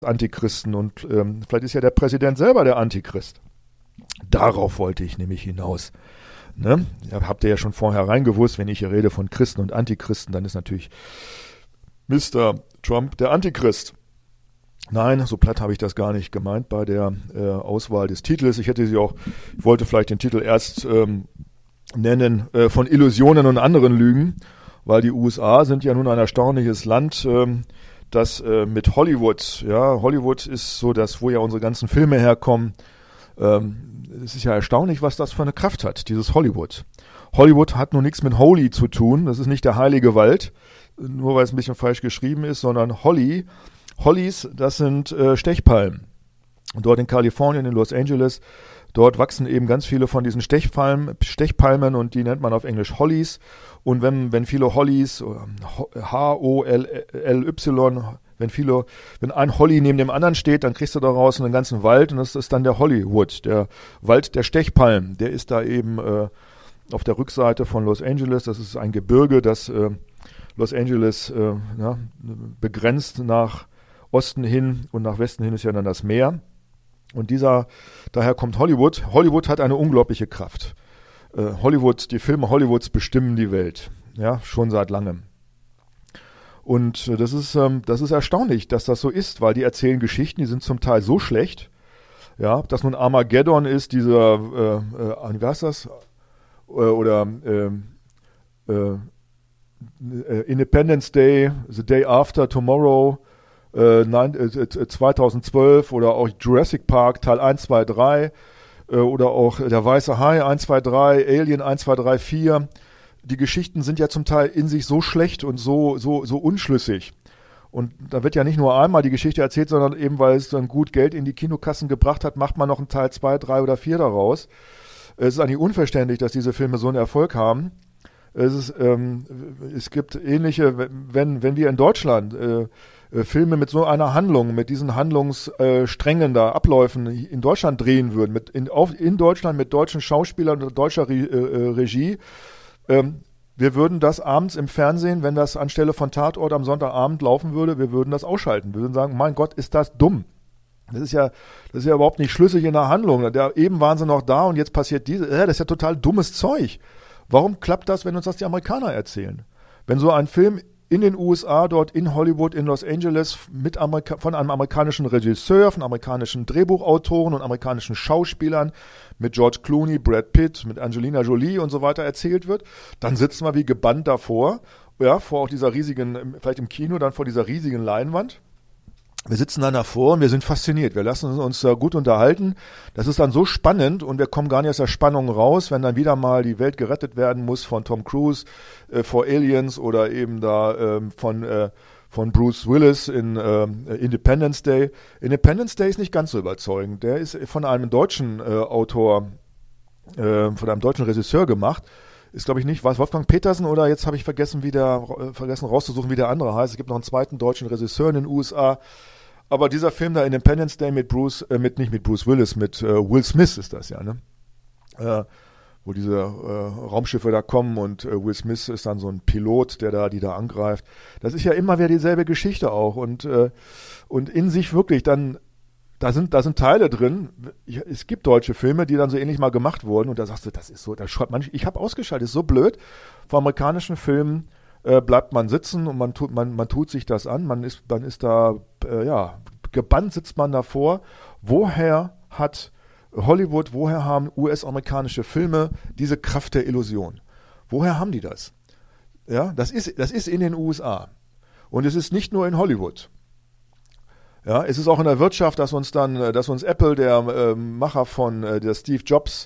Antichristen und vielleicht ist ja der Präsident selber der Antichrist. Darauf wollte ich nämlich hinaus. Ne? Habt ihr ja schon vorher reingewusst, wenn ich hier rede von Christen und Antichristen, dann ist natürlich Mr. Trump der Antichrist. Nein, so platt habe ich das gar nicht gemeint bei der Auswahl des Titels. Ich wollte vielleicht den Titel erst nennen, von Illusionen und anderen Lügen, weil die USA sind ja nun ein erstaunliches Land, das mit Hollywood, ja, Hollywood ist so das, wo ja unsere ganzen Filme herkommen. Es ist ja erstaunlich, was das für eine Kraft hat, dieses Hollywood. Hollywood hat nun nichts mit Holy zu tun, das ist nicht der heilige Wald, nur weil es ein bisschen falsch geschrieben ist, sondern Hollies, das sind Stechpalmen. Und dort in Kalifornien, in Los Angeles, dort wachsen eben ganz viele von diesen Stechpalmen und die nennt man auf Englisch Hollies. Und wenn viele Hollies, H-O-L-L-Y, wenn ein Holly neben dem anderen steht, dann kriegst du daraus einen ganzen Wald und das ist dann der Hollywood, der Wald der Stechpalmen. Der ist da eben auf der Rückseite von Los Angeles. Das ist ein Gebirge, das Los Angeles begrenzt nach Osten hin und nach Westen hin ist ja dann das Meer. Und daher kommt Hollywood. Hollywood hat eine unglaubliche Kraft. Die Filme Hollywoods bestimmen die Welt. Ja, schon seit langem. Und das ist erstaunlich, dass das so ist, weil die erzählen Geschichten, die sind zum Teil so schlecht. Ja, ob das nun Armageddon ist, dieser, wie heißt das? Oder Independence Day, The Day After Tomorrow, 2012 oder auch Jurassic Park Teil 1, 2, 3 oder auch Der Weiße Hai 1, 2, 3, Alien 1, 2, 3, 4. Die Geschichten sind ja zum Teil in sich so schlecht und so unschlüssig. Und da wird ja nicht nur einmal die Geschichte erzählt, sondern eben, weil es dann gut Geld in die Kinokassen gebracht hat, macht man noch einen Teil 2, 3 oder 4 daraus. Es ist eigentlich unverständlich, dass diese Filme so einen Erfolg haben. Es gibt ähnliche, wenn wir in Deutschland Filme mit so einer Handlung, mit diesen Handlungssträngen da, Abläufen in Deutschland drehen würden, in Deutschland mit deutschen Schauspielern und deutscher Regie, wir würden das abends im Fernsehen, wenn das anstelle von Tatort am Sonntagabend laufen würde, wir würden das ausschalten. Wir würden sagen, mein Gott, ist das dumm. Das ist ja überhaupt nicht schlüssig in der Handlung. Eben waren sie noch da und jetzt passiert das ist ja total dummes Zeug. Warum klappt das, wenn uns das die Amerikaner erzählen? Wenn so ein Film in den USA, dort in Hollywood, in Los Angeles, von einem amerikanischen Regisseur, von amerikanischen Drehbuchautoren und amerikanischen Schauspielern, mit George Clooney, Brad Pitt, mit Angelina Jolie und so weiter erzählt wird, dann sitzen wir wie gebannt davor, ja, vor auch dieser riesigen, vielleicht im Kino, dann vor dieser riesigen Leinwand. Wir sitzen dann davor und wir sind fasziniert. Wir lassen uns gut unterhalten. Das ist dann so spannend und wir kommen gar nicht aus der Spannung raus, wenn dann wieder mal die Welt gerettet werden muss von Tom Cruise vor Aliens oder eben da von Bruce Willis in Independence Day. Independence Day ist nicht ganz so überzeugend. Der ist von einem deutschen Autor, von einem deutschen Regisseur gemacht. Ist, glaube ich, nicht, war es Wolfgang Petersen oder jetzt habe ich vergessen rauszusuchen, wie der andere heißt. Es gibt noch einen zweiten deutschen Regisseur in den USA. Aber dieser Film da, Independence Day mit nicht mit Bruce Willis, mit Will Smith ist das ja, ne? Wo diese Raumschiffe da kommen und Will Smith ist dann so ein Pilot, die da angreift. Das ist ja immer wieder dieselbe Geschichte auch und in sich wirklich dann, da sind Teile drin. Es gibt deutsche Filme, die dann so ähnlich mal gemacht wurden und da sagst du, das ist so, ich habe ausgeschaltet, ist so blöd. Vor amerikanischen Filmen bleibt man sitzen und man tut sich das an, man ist da, gebannt sitzt man davor. Woher haben US-amerikanische Filme diese Kraft der Illusion? Woher haben die das? Ja, das ist in den USA. Und es ist nicht nur in Hollywood. Ja, es ist auch in der Wirtschaft, dass uns Apple, der Macher von der Steve Jobs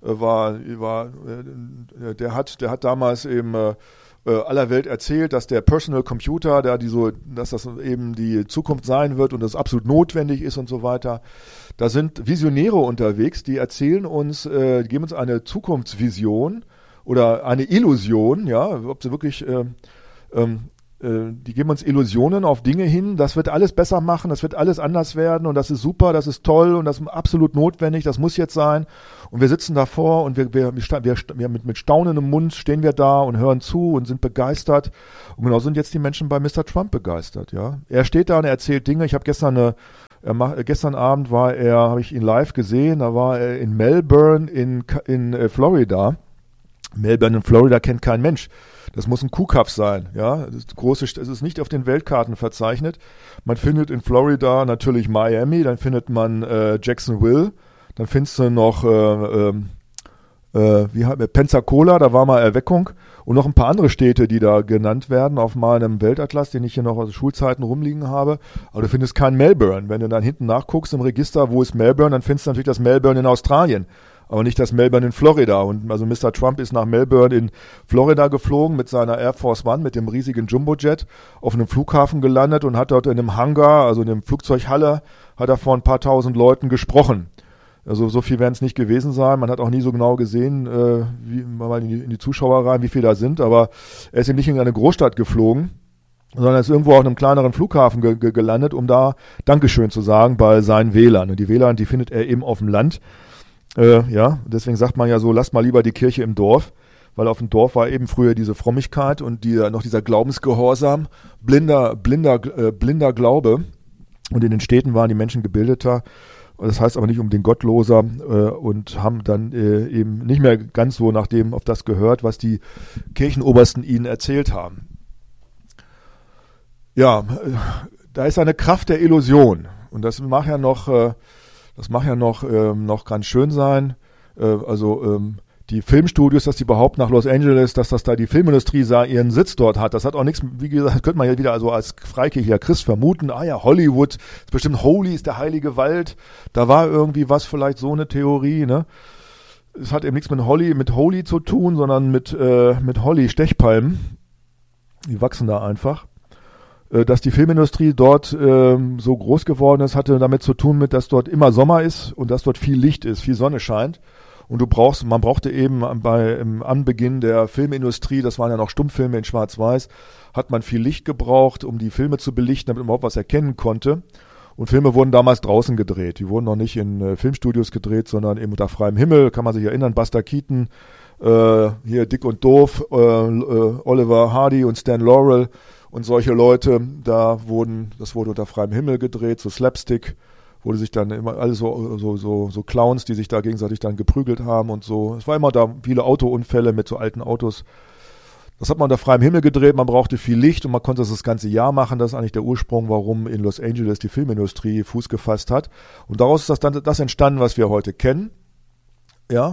der hat damals eben aller Welt erzählt, dass der Personal Computer, dass das eben die Zukunft sein wird und das absolut notwendig ist und so weiter. Da sind Visionäre unterwegs, die erzählen uns, geben uns eine Zukunftsvision oder eine Illusion, ja, ob sie wirklich die geben uns Illusionen auf Dinge hin, das wird alles besser machen, das wird alles anders werden und das ist super, das ist toll und das ist absolut notwendig, das muss jetzt sein. Und wir sitzen davor und wir mit staunendem Mund stehen wir da und hören zu und sind begeistert. Und genau sind jetzt die Menschen bei Mr. Trump begeistert, ja. Er steht da und er erzählt Dinge. Ich habe gestern Abend habe ich ihn live gesehen, da war er in Melbourne in Florida. Melbourne in Florida kennt kein Mensch. Das muss ein Kuhkaff sein, ja. Es ist nicht auf den Weltkarten verzeichnet. Man findet in Florida natürlich Miami, dann findet man Jacksonville, dann findest du noch Pensacola, da war mal Erweckung und noch ein paar andere Städte, die da genannt werden auf meinem Weltatlas, den ich hier noch aus Schulzeiten rumliegen habe. Aber du findest kein Melbourne. Wenn du dann hinten nachguckst im Register, wo ist Melbourne, dann findest du natürlich das Melbourne in Australien. Aber nicht das Melbourne in Florida. Und also Mr. Trump ist nach Melbourne in Florida geflogen mit seiner Air Force One, mit dem riesigen Jumbojet, auf einem Flughafen gelandet und hat dort in einem Hangar, also in einem Flugzeughalle, hat er vor ein paar tausend Leuten gesprochen. Also so viel werden es nicht gewesen sein. Man hat auch nie so genau gesehen, mal in die Zuschauer rein, wie viele da sind. Aber er ist eben nicht in eine Großstadt geflogen, sondern er ist irgendwo auf einem kleineren Flughafen gelandet, um da Dankeschön zu sagen bei seinen Wählern. Und die Wähler, die findet er eben auf dem Land. Deswegen sagt man ja so, lasst mal lieber die Kirche im Dorf, weil auf dem Dorf war eben früher diese Frömmigkeit und noch dieser Glaubensgehorsam, blinder Glaube. Und in den Städten waren die Menschen gebildeter. Das heißt aber nicht um den Gottloser und haben dann eben nicht mehr ganz so auf das gehört, was die Kirchenobersten ihnen erzählt haben. Ja, da ist eine Kraft der Illusion und das mag ja noch ganz schön sein. Die Filmstudios, dass die behaupten nach Los Angeles, dass das da die Filmindustrie ihren Sitz dort hat. Das hat auch nichts, wie gesagt, könnte man ja wieder also als freikirchlicher Christ vermuten. Ah ja, Hollywood, ist bestimmt Holy, ist der heilige Wald. Da war irgendwie was, vielleicht so eine Theorie, ne? Es hat eben nichts mit Holy zu tun, sondern mit Holly-Stechpalmen. Die wachsen da einfach. Dass die Filmindustrie dort so groß geworden ist, hatte damit zu tun dass dort immer Sommer ist und dass dort viel Licht ist, viel Sonne scheint. Und man brauchte eben im Anbeginn der Filmindustrie, das waren ja noch Stummfilme in Schwarz-Weiß, hat man viel Licht gebraucht, um die Filme zu belichten, damit man überhaupt was erkennen konnte. Und Filme wurden damals draußen gedreht. Die wurden noch nicht in Filmstudios gedreht, sondern eben unter freiem Himmel, kann man sich erinnern, Buster Keaton, hier Dick und Doof, Oliver Hardy und Stan Laurel und solche Leute, das wurde unter freiem Himmel gedreht, so Slapstick, wurde sich dann immer alle so Clowns, die sich da gegenseitig dann geprügelt haben und so. Es war immer da viele Autounfälle mit so alten Autos. Das hat man unter freiem Himmel gedreht, man brauchte viel Licht und man konnte das ganze Jahr machen. Das ist eigentlich der Ursprung, warum in Los Angeles die Filmindustrie Fuß gefasst hat. Und daraus ist das entstanden, was wir heute kennen. Ja.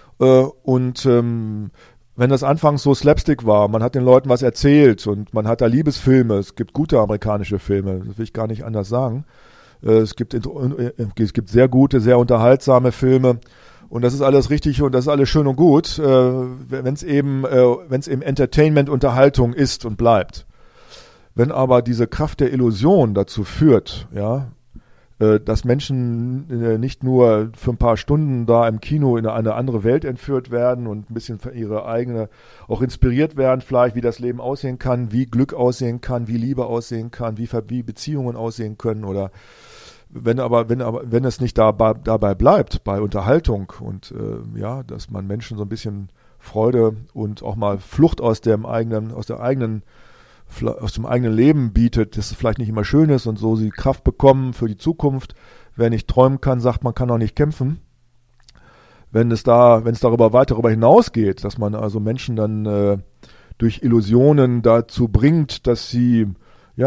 Wenn das anfangs so Slapstick war, man hat den Leuten was erzählt und man hat da Liebesfilme, es gibt gute amerikanische Filme, das will ich gar nicht anders sagen. Es gibt sehr gute, sehr unterhaltsame Filme und das ist alles richtig und das ist alles schön und gut, wenn es eben Entertainment, Unterhaltung ist und bleibt. Wenn aber diese Kraft der Illusion dazu führt, ja, dass Menschen nicht nur für ein paar Stunden da im Kino in eine andere Welt entführt werden und ein bisschen für ihre eigene auch inspiriert werden, vielleicht wie das Leben aussehen kann, wie Glück aussehen kann, wie Liebe aussehen kann, wie Beziehungen aussehen können oder wenn es nicht dabei bleibt, bei Unterhaltung und dass man Menschen so ein bisschen Freude und auch mal Flucht aus dem eigenen Leben bietet, dass es vielleicht nicht immer schön ist und so sie Kraft bekommen für die Zukunft. Wer nicht träumen kann, sagt, man kann auch nicht kämpfen. Wenn es darüber hinausgeht, dass man also Menschen dann durch Illusionen dazu bringt, dass diese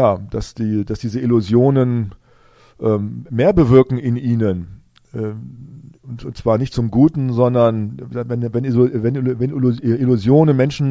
Illusionen mehr bewirken in ihnen. Und zwar nicht zum Guten, sondern wenn Illusionen Menschen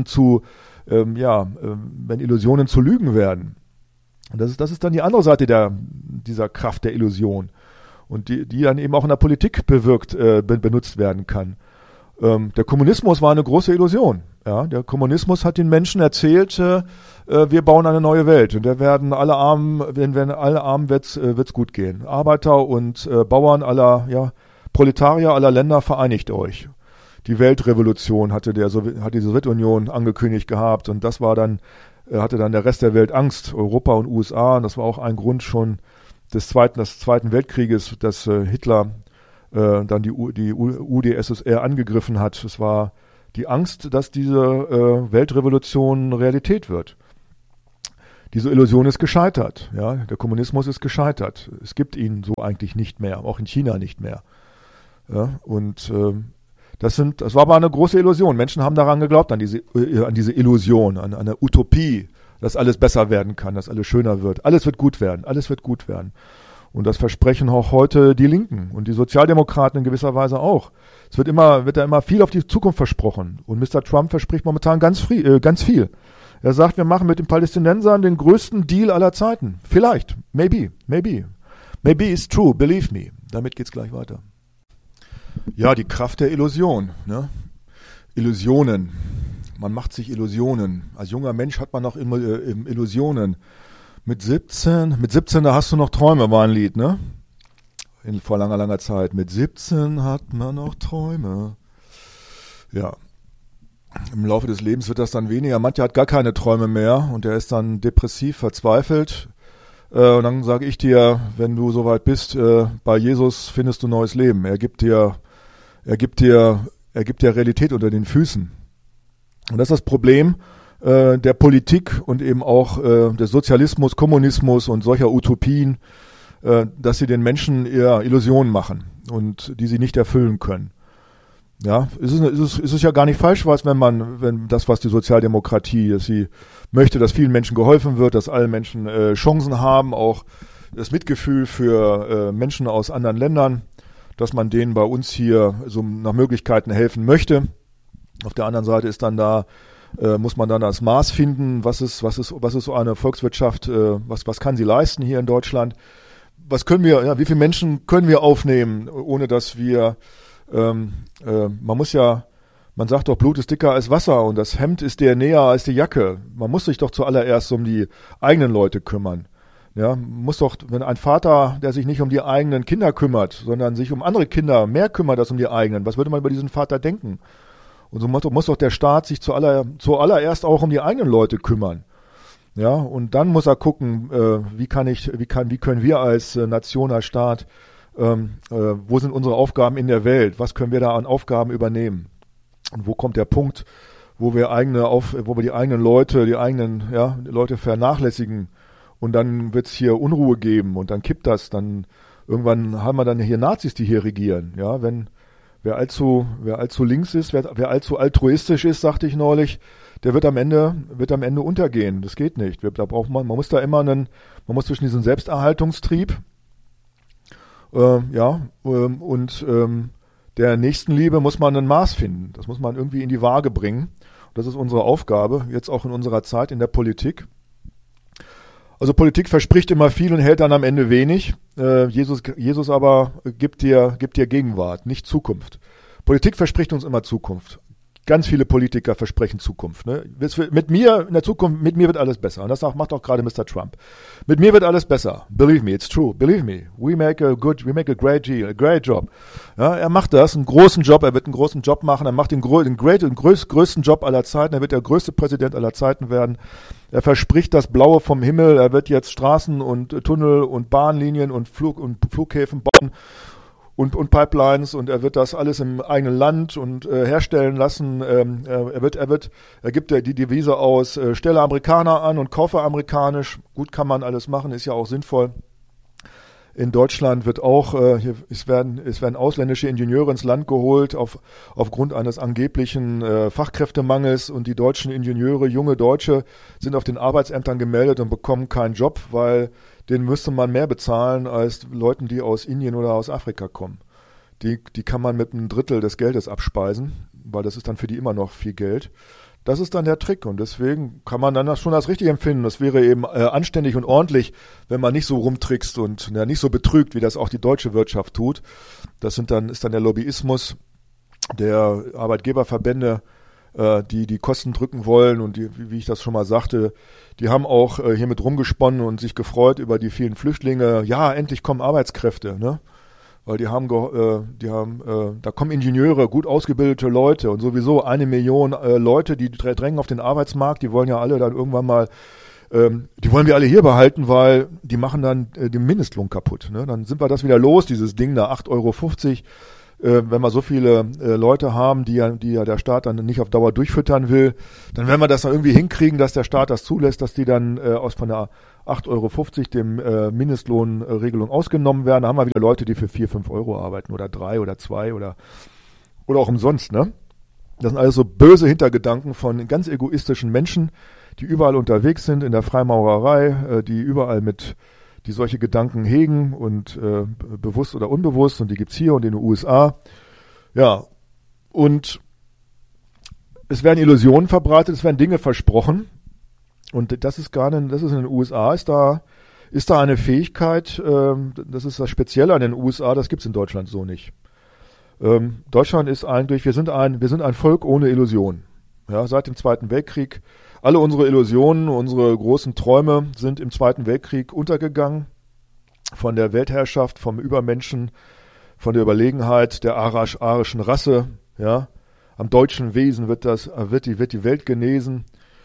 wenn Illusionen zu Lügen werden. Und das ist dann die andere Seite dieser Kraft der Illusion. Und die dann eben auch in der Politik benutzt werden kann. Der Kommunismus war eine große Illusion. Ja, der Kommunismus hat den Menschen erzählt, wir bauen eine neue Welt und wenn alle arm wird's gut gehen. Arbeiter und Bauern Proletarier aller Länder, vereinigt euch. Die Weltrevolution hatte die Sowjetunion angekündigt gehabt und das war dann hatte dann der Rest der Welt Angst, Europa und USA. Und das war auch ein Grund schon des Zweiten Weltkrieges, dass Hitler dann die UdSSR angegriffen hat. Es war die Angst, dass diese Weltrevolution Realität wird. Diese Illusion ist gescheitert. Ja? Der Kommunismus ist gescheitert. Es gibt ihn so eigentlich nicht mehr, auch in China nicht mehr. Ja? Und das war aber eine große Illusion. Menschen haben daran geglaubt, an diese Illusion, an eine Utopie, dass alles besser werden kann, dass alles schöner wird. Alles wird gut werden, alles wird gut werden. Und das versprechen auch heute die Linken und die Sozialdemokraten in gewisser Weise auch. Es wird da immer viel auf die Zukunft versprochen. Und Mr. Trump verspricht momentan ganz viel. Er sagt, wir machen mit den Palästinensern den größten Deal aller Zeiten. Vielleicht. Maybe. Maybe it's true. Believe me. Damit geht's gleich weiter. Ja, die Kraft der Illusion. Ne? Illusionen. Man macht sich Illusionen. Als junger Mensch hat man noch immer Illusionen. Mit 17, da hast du noch Träume, war ein Lied, ne? Vor langer Zeit. Mit 17 hat man noch Träume. Ja. Im Laufe des Lebens wird das dann weniger. Mancher hat gar keine Träume mehr und der ist dann depressiv, verzweifelt. Und dann sage ich dir, wenn du soweit bist, bei Jesus findest du neues Leben. Er gibt dir Realität unter den Füßen. Und das ist das Problem der Politik und eben auch des Sozialismus, Kommunismus und solcher Utopien, dass sie den Menschen eher Illusionen machen und die sie nicht erfüllen können. Ja, es ist ja gar nicht falsch, wenn die Sozialdemokratie, dass sie möchte, dass vielen Menschen geholfen wird, dass alle Menschen Chancen haben, auch das Mitgefühl für Menschen aus anderen Ländern, dass man denen bei uns hier so nach Möglichkeiten helfen möchte. Auf der anderen Seite ist dann muss man dann das Maß finden, was ist so eine Volkswirtschaft, was kann sie leisten hier in Deutschland? Wie viele Menschen können wir aufnehmen, ohne dass wir man sagt doch, Blut ist dicker als Wasser und das Hemd ist dir näher als die Jacke. Man muss sich doch zuallererst um die eigenen Leute kümmern. Ja, muss doch, wenn ein Vater, der sich nicht um die eigenen Kinder kümmert, sondern sich um andere Kinder mehr kümmert als um die eigenen, was würde man über diesen Vater denken? Und so muss doch der Staat sich zuallererst auch um die eigenen Leute kümmern. Ja, und dann muss er gucken, wie können wir als Nation, als Staat, wo sind unsere Aufgaben in der Welt? Was können wir da an Aufgaben übernehmen? Und wo kommt der Punkt, wo wir die eigenen Leute vernachlässigen und dann wird es hier Unruhe geben und dann kippt das, dann irgendwann haben wir dann hier Nazis, die hier regieren. Ja, wer allzu links ist, wer allzu altruistisch ist, sagte ich neulich, der wird am Ende untergehen. Das geht nicht. Man muss zwischen diesem Selbsterhaltungstrieb und der Nächstenliebe muss man ein Maß finden. Das muss man irgendwie in die Waage bringen. Und das ist unsere Aufgabe, jetzt auch in unserer Zeit in der Politik. Also Politik verspricht immer viel und hält dann am Ende wenig. Jesus aber gibt dir Gegenwart, nicht Zukunft. Politik verspricht uns immer Zukunft. Ganz viele Politiker versprechen Zukunft. Ne? Mit mir wird alles besser. Und das macht auch gerade Mr. Trump. Mit mir wird alles besser. Believe me, it's true. Believe me. We make a great job. Ja, er macht das, einen großen Job. Er wird einen großen Job machen. Er macht den größten Job aller Zeiten. Er wird der größte Präsident aller Zeiten werden. Er verspricht das Blaue vom Himmel. Er wird jetzt Straßen und Tunnel und Bahnlinien und Flughäfen bauen. Und Pipelines und er wird das alles im eigenen Land und herstellen lassen. Er gibt die Devise aus, stelle Amerikaner an und kaufe amerikanisch. Gut, kann man alles machen, ist ja auch sinnvoll. In Deutschland wird auch, es werden ausländische Ingenieure ins Land geholt aufgrund eines angeblichen Fachkräftemangels und die deutschen Ingenieure, junge Deutsche, sind auf den Arbeitsämtern gemeldet und bekommen keinen Job, weil den müsste man mehr bezahlen als Leuten, die aus Indien oder aus Afrika kommen. Die kann man mit einem Drittel des Geldes abspeisen, weil das ist dann für die immer noch viel Geld. Das ist dann der Trick und deswegen kann man dann das schon als richtig empfinden. Das wäre eben anständig und ordentlich, wenn man nicht so rumtrickst und nicht so betrügt, wie das auch die deutsche Wirtschaft tut. Das ist dann der Lobbyismus der Arbeitgeberverbände, die Kosten drücken wollen und wie ich das schon mal sagte, die haben auch hier mit rumgesponnen und sich gefreut über die vielen Flüchtlinge. Ja, endlich kommen Arbeitskräfte, ne? weil da kommen Ingenieure, gut ausgebildete Leute und sowieso 1 Million Leute, die drängen auf den Arbeitsmarkt, die wollen ja alle dann irgendwann mal, die wollen wir alle hier behalten, weil die machen dann den Mindestlohn kaputt. Ne? Dann sind wir das wieder los, dieses Ding da 8,50 €. Wenn wir so viele Leute haben, die ja der Staat dann nicht auf Dauer durchfüttern will, dann werden wir das dann irgendwie hinkriegen, dass der Staat das zulässt, dass die dann von der 8,50 € dem Mindestlohnregelung ausgenommen werden. Da haben wir wieder Leute, die für 4, 5 € arbeiten oder 3 oder 2 oder auch umsonst. Ne? Das sind alles so böse Hintergedanken von ganz egoistischen Menschen, die überall unterwegs sind in der Freimaurerei, die solche Gedanken hegen und bewusst oder unbewusst, und die gibt's hier und in den USA. Ja, und es werden Illusionen verbreitet, es werden Dinge versprochen, und das ist in den USA, ist da eine Fähigkeit, das ist das Spezielle an den USA, das gibt's in Deutschland so nicht. Deutschland ist eigentlich, wir sind ein Volk ohne Illusion. Ja, seit dem Zweiten Weltkrieg. Alle unsere Illusionen, unsere großen Träume sind im Zweiten Weltkrieg untergegangen. Von der Weltherrschaft, vom Übermenschen, von der Überlegenheit der arischen Rasse. Ja, am deutschen Wesen wird die Welt genesen.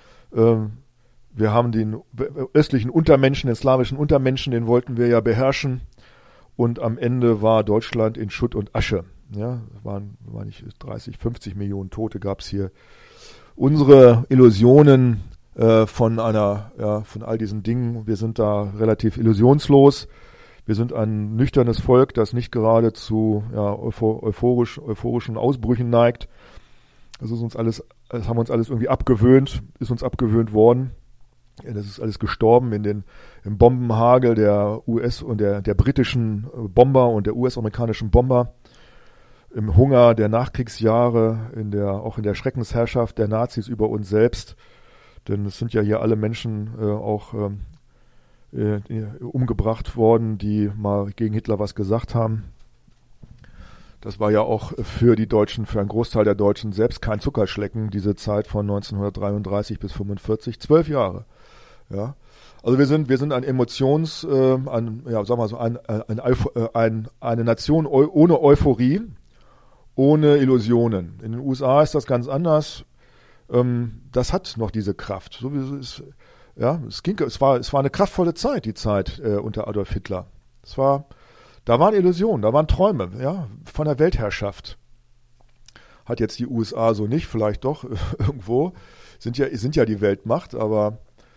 Wir haben den östlichen Untermenschen, den slawischen Untermenschen, den wollten wir ja beherrschen. Und am Ende war Deutschland in Schutt und Asche. Ja, waren nicht 30, 50 Millionen Tote gab's hier. Unsere Illusionen von all diesen Dingen, wir sind da relativ illusionslos. Wir sind ein nüchternes Volk, das nicht gerade zu euphorischen Ausbrüchen neigt. Das haben wir uns alles irgendwie ist uns abgewöhnt worden. Ja, das ist alles gestorben im Bombenhagel der US- und der britischen Bomber und der US-amerikanischen Bomber. Im Hunger der Nachkriegsjahre, auch in der Schreckensherrschaft der Nazis über uns selbst. Denn es sind ja hier alle Menschen umgebracht worden, die mal gegen Hitler was gesagt haben. Das war ja auch für einen Großteil der Deutschen selbst kein Zuckerschlecken, diese Zeit von 1933 bis 1945, 12 Jahre. Ja. Also wir sind ein eine Nation ohne Euphorie, ohne Illusionen. In den USA ist das ganz anders. Das hat noch diese Kraft. So wie es war eine kraftvolle Zeit, die Zeit unter Adolf Hitler. Da waren Illusionen, da waren Träume, ja, von der Weltherrschaft. Hat jetzt die USA so nicht, vielleicht doch irgendwo. Sind ja die Weltmacht, aber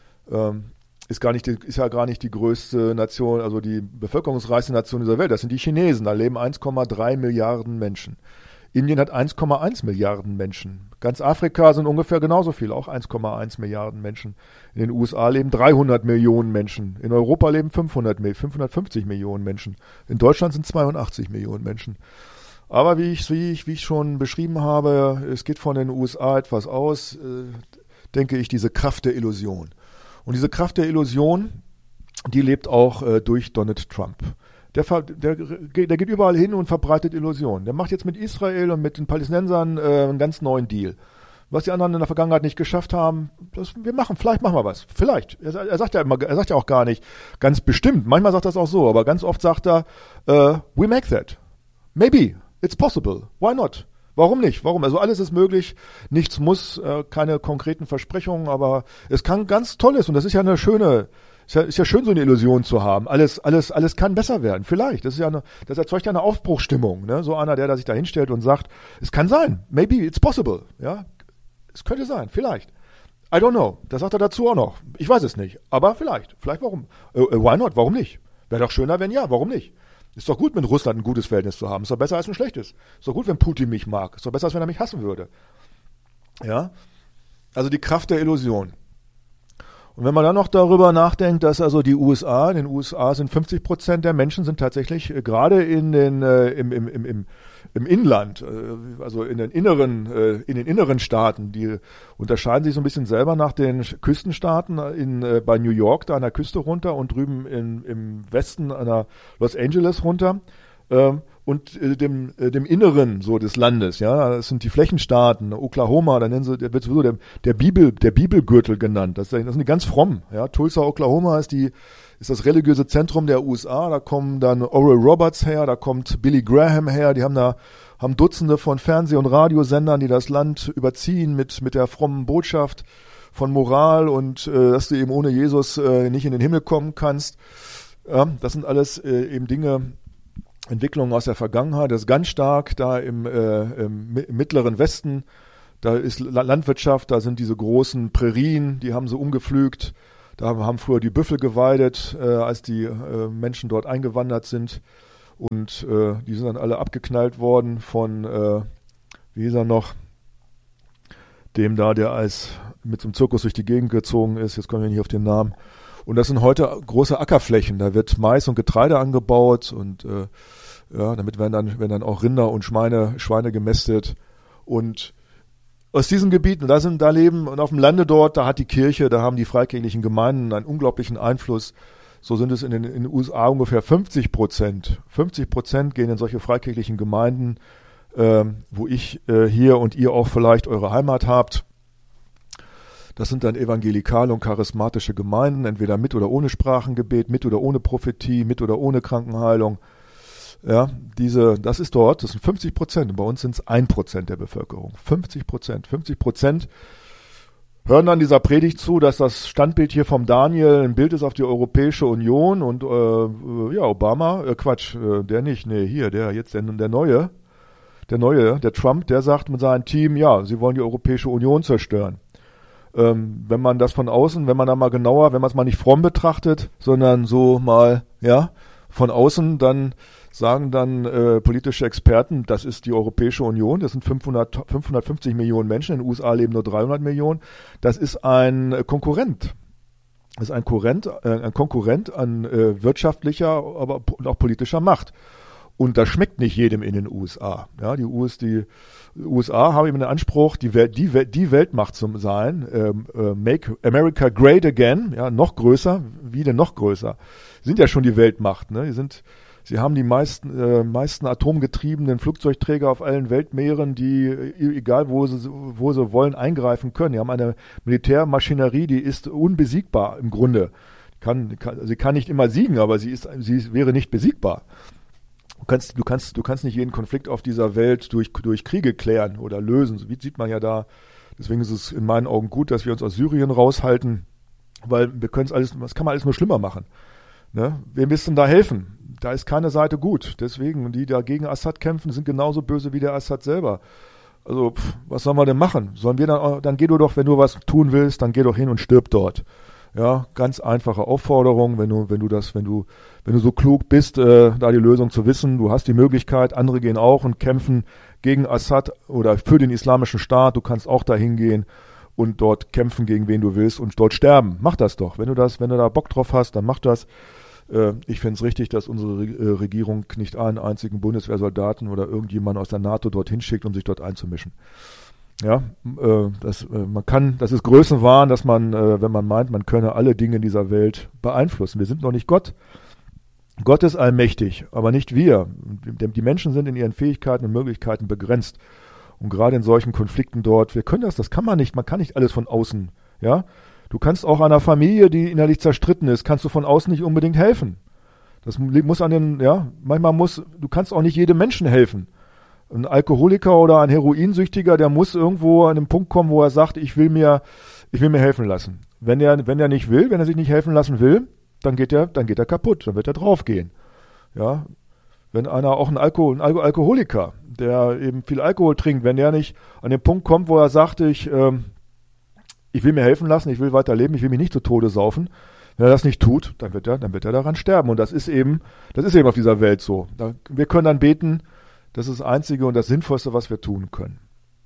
ist ja gar nicht die größte Nation, also die bevölkerungsreichste Nation dieser Welt. Das sind die Chinesen, da leben 1,3 Milliarden Menschen. Indien hat 1,1 Milliarden Menschen. Ganz Afrika sind ungefähr genauso viel, auch 1,1 Milliarden Menschen. In den USA leben 300 Millionen Menschen. In Europa leben 550 Millionen Menschen. In Deutschland sind 82 Millionen Menschen. Aber wie ich schon beschrieben habe, es geht von den USA etwas aus, denke ich, diese Kraft der Illusion. Und diese Kraft der Illusion, die lebt auch durch Donald Trump. Der geht überall hin und verbreitet Illusionen. Der macht jetzt mit Israel und mit den Palästinensern einen ganz neuen Deal. Was die anderen in der Vergangenheit nicht geschafft haben, vielleicht machen wir was. Vielleicht. Er sagt ja auch gar nicht ganz bestimmt. Manchmal sagt er es auch so, aber ganz oft sagt er, we make that. Maybe. It's possible. Why not? Warum nicht? Warum? Also alles ist möglich, nichts muss, keine konkreten Versprechungen, aber es kann ganz Tolles, und das ist ja eine schöne, ist ja schön, so eine Illusion zu haben. Alles kann besser werden. Vielleicht. Das erzeugt ja eine Aufbruchsstimmung, ne? So einer, der sich da hinstellt und sagt, es kann sein. Maybe it's possible. Ja? Es könnte sein. Vielleicht. I don't know. Das sagt er dazu auch noch. Ich weiß es nicht. Aber vielleicht. Vielleicht warum? Why not? Warum nicht? Wäre doch schöner, wenn ja. Warum nicht? Ist doch gut, mit Russland ein gutes Verhältnis zu haben. Ist doch besser als ein schlechtes. Ist doch gut, wenn Putin mich mag. Ist doch besser, als wenn er mich hassen würde. Ja? Also die Kraft der Illusion. Und wenn man dann noch darüber nachdenkt, dass also in den USA sind 50% der Menschen sind tatsächlich gerade im Inland, also in den inneren Staaten, die unterscheiden sich so ein bisschen selber nach den Küstenstaaten bei New York, da an der Küste runter und drüben im Westen an der Los Angeles runter. Und dem Inneren so des Landes, ja, das sind die Flächenstaaten, Oklahoma, da wird sowieso der Bibelgürtel genannt. Das sind die ganz fromm, ja. Tulsa, Oklahoma ist ist das religiöse Zentrum der USA. Da kommen dann Oral Roberts her, da kommt Billy Graham her. Die haben Dutzende von Fernseh- und Radiosendern, die das Land überziehen mit der frommen Botschaft von Moral und dass du eben ohne Jesus nicht in den Himmel kommen kannst. Ja, das sind alles eben Dinge, Entwicklungen aus der Vergangenheit. Das ist ganz stark da im mittleren Westen. Da ist Landwirtschaft, da sind diese großen Prärien, die haben sie umgepflügt. Da haben früher die Büffel geweidet, als die Menschen dort eingewandert sind. Und die sind dann alle abgeknallt worden von, wie hieß er noch, dem da, der als mit so einem Zirkus durch die Gegend gezogen ist. Jetzt kommen wir nicht auf den Namen. Und das sind heute große Ackerflächen. Da wird Mais und Getreide angebaut und damit werden dann auch Rinder und Schweine gemästet. Und aus diesen Gebieten, da leben und auf dem Lande dort, da hat die Kirche, da haben die freikirchlichen Gemeinden einen unglaublichen Einfluss. So sind es in den USA ungefähr 50%. 50% gehen in solche freikirchlichen Gemeinden, wo ich hier und ihr auch vielleicht eure Heimat habt. Das sind dann evangelikale und charismatische Gemeinden, entweder mit oder ohne Sprachengebet, mit oder ohne Prophetie, mit oder ohne Krankenheilung. Ja, das ist dort, das sind 50%. Und bei uns sind es 1% der Bevölkerung. 50%. 50% hören dann dieser Predigt zu, dass das Standbild hier vom Daniel ein Bild ist auf die Europäische Union und Obama, der nicht, nee, hier, der Neue, der Trump, der sagt mit seinem Team, ja, sie wollen die Europäische Union zerstören. Wenn man das von außen, wenn man da mal genauer, wenn man es mal nicht fromm betrachtet, sondern so mal, ja, von außen, dann sagen dann politische Experten, das ist die Europäische Union, das sind 550 Millionen Menschen, in den USA leben nur 300 Millionen, das ist ein Konkurrent. Das ist ein Konkurrent an wirtschaftlicher, aber auch politischer Macht. Und das schmeckt nicht jedem in den USA. Ja, die USA haben eben den Anspruch, die Weltmacht zu sein. Make America great again. Ja, noch größer. Wie denn noch größer? Sind ja schon die Weltmacht. Ne? Sie haben die meisten atomgetriebenen Flugzeugträger auf allen Weltmeeren, die, egal wo sie wollen, eingreifen können. Die haben eine Militärmaschinerie, die ist unbesiegbar im Grunde. Sie kann nicht immer siegen, aber sie wäre nicht besiegbar. Du kannst nicht jeden Konflikt auf dieser Welt durch Kriege klären oder lösen. So sieht man ja da. Deswegen ist es in meinen Augen gut, dass wir uns aus Syrien raushalten, weil das kann man alles nur schlimmer machen. Ne? Wem willst du denn da helfen? Da ist keine Seite gut. Deswegen, die da gegen Assad kämpfen, sind genauso böse wie der Assad selber. Also, was sollen wir denn machen? Dann geh du doch, wenn du was tun willst, dann geh doch hin und stirb dort. Ja, ganz einfache Aufforderung, wenn du so klug bist, da die Lösung zu wissen, du hast die Möglichkeit, andere gehen auch und kämpfen gegen Assad oder für den islamischen Staat, du kannst auch da hingehen und dort kämpfen, gegen wen du willst und dort sterben. Mach das doch. Wenn du da Bock drauf hast, dann mach das. Ich finde es richtig, dass unsere Regierung nicht einen einzigen Bundeswehrsoldaten oder irgendjemanden aus der NATO dorthin schickt, um sich dort einzumischen. Ja, das ist Größenwahn, dass man, wenn man meint, man könne alle Dinge in dieser Welt beeinflussen. Wir sind noch nicht Gott. Gott ist allmächtig, aber nicht wir. Die Menschen sind in ihren Fähigkeiten und Möglichkeiten begrenzt. Und gerade in solchen Konflikten dort, das kann man nicht. Man kann nicht alles von außen, ja. Du kannst auch einer Familie, die innerlich zerstritten ist, kannst du von außen nicht unbedingt helfen. Das muss du kannst auch nicht jedem Menschen helfen. Ein Alkoholiker oder ein Heroinsüchtiger, der muss irgendwo an den Punkt kommen, wo er sagt, ich will mir helfen lassen. Wenn er nicht will, wenn er sich nicht helfen lassen will, dann geht er kaputt, dann wird er draufgehen. Ja, wenn ein Alkoholiker, der eben viel Alkohol trinkt, wenn der nicht an den Punkt kommt, wo er sagt, ich will mir helfen lassen, ich will weiterleben, ich will mich nicht zu Tode saufen, wenn er das nicht tut, dann wird er daran sterben. Und das ist eben auf dieser Welt so. Wir können dann beten, das ist das Einzige und das Sinnvollste, was wir tun können.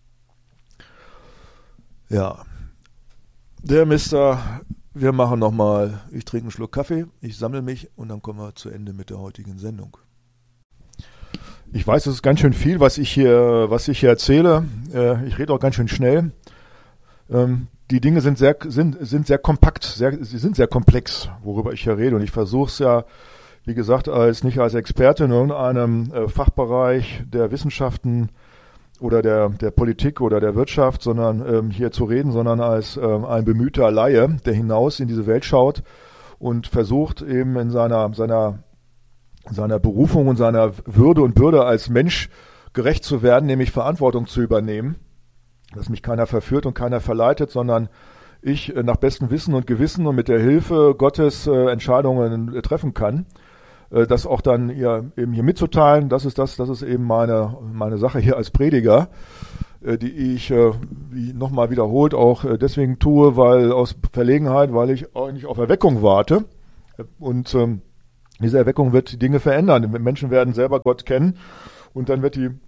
Ja, der Mister, wir machen nochmal, ich trinke einen Schluck Kaffee, ich sammle mich und dann kommen wir zu Ende mit der heutigen Sendung. Ich weiß, es ist ganz schön viel, was ich hier erzähle. Ich rede auch ganz schön schnell. Die Dinge sind sehr kompakt, sie sind sehr komplex, worüber ich hier rede. Und ich versuche es ja, wie gesagt, nicht als Experte in irgendeinem Fachbereich der Wissenschaften oder der Politik oder der Wirtschaft, sondern hier zu reden, sondern als ein bemühter Laie, der hinaus in diese Welt schaut und versucht eben in seiner Berufung und seiner Würde und Bürde als Mensch gerecht zu werden, nämlich Verantwortung zu übernehmen, dass mich keiner verführt und keiner verleitet, sondern ich nach bestem Wissen und Gewissen und mit der Hilfe Gottes Entscheidungen treffen kann. Das auch dann eben hier mitzuteilen, das ist eben meine Sache hier als Prediger, die ich, wie nochmal wiederholt, auch deswegen tue, weil aus Verlegenheit, weil ich eigentlich auf Erweckung warte. Und diese Erweckung wird die Dinge verändern. Die Menschen werden selber Gott kennen und dann wird die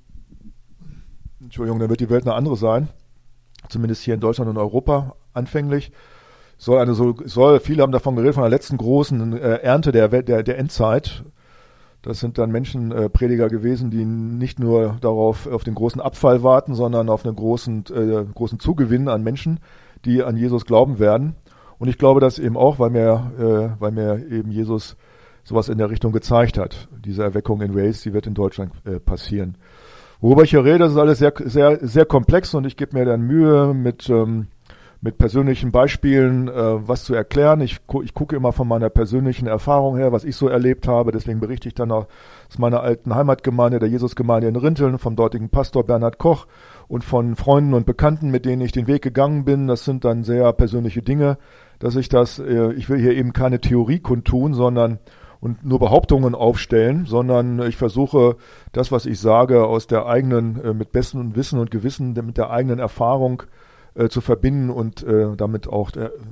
Welt eine andere sein. Zumindest hier in Deutschland und Europa anfänglich. Viele haben davon geredet, von der letzten großen Ernte der Endzeit. Das sind dann Prediger gewesen, die nicht nur auf den großen Abfall warten, sondern auf einen großen Zugewinn an Menschen, die an Jesus glauben werden. Und ich glaube das eben auch, weil mir eben Jesus sowas in der Richtung gezeigt hat. Diese Erweckung in Wales, die wird in Deutschland passieren. Worüber ich hier rede, das ist alles sehr, sehr, sehr komplex und ich gebe mir dann Mühe, mit persönlichen Beispielen was zu erklären. Ich gucke immer von meiner persönlichen Erfahrung her, was ich so erlebt habe. Deswegen berichte ich dann auch aus meiner alten Heimatgemeinde, der Jesusgemeinde in Rinteln, vom dortigen Pastor Bernhard Koch und von Freunden und Bekannten, mit denen ich den Weg gegangen bin. Das sind dann sehr persönliche Dinge, ich will hier eben keine Theorie kundtun, und nur Behauptungen aufstellen, sondern ich versuche, das, was ich sage, aus der eigenen, mit bestem Wissen und Gewissen, mit der eigenen Erfahrung zu verbinden und damit auch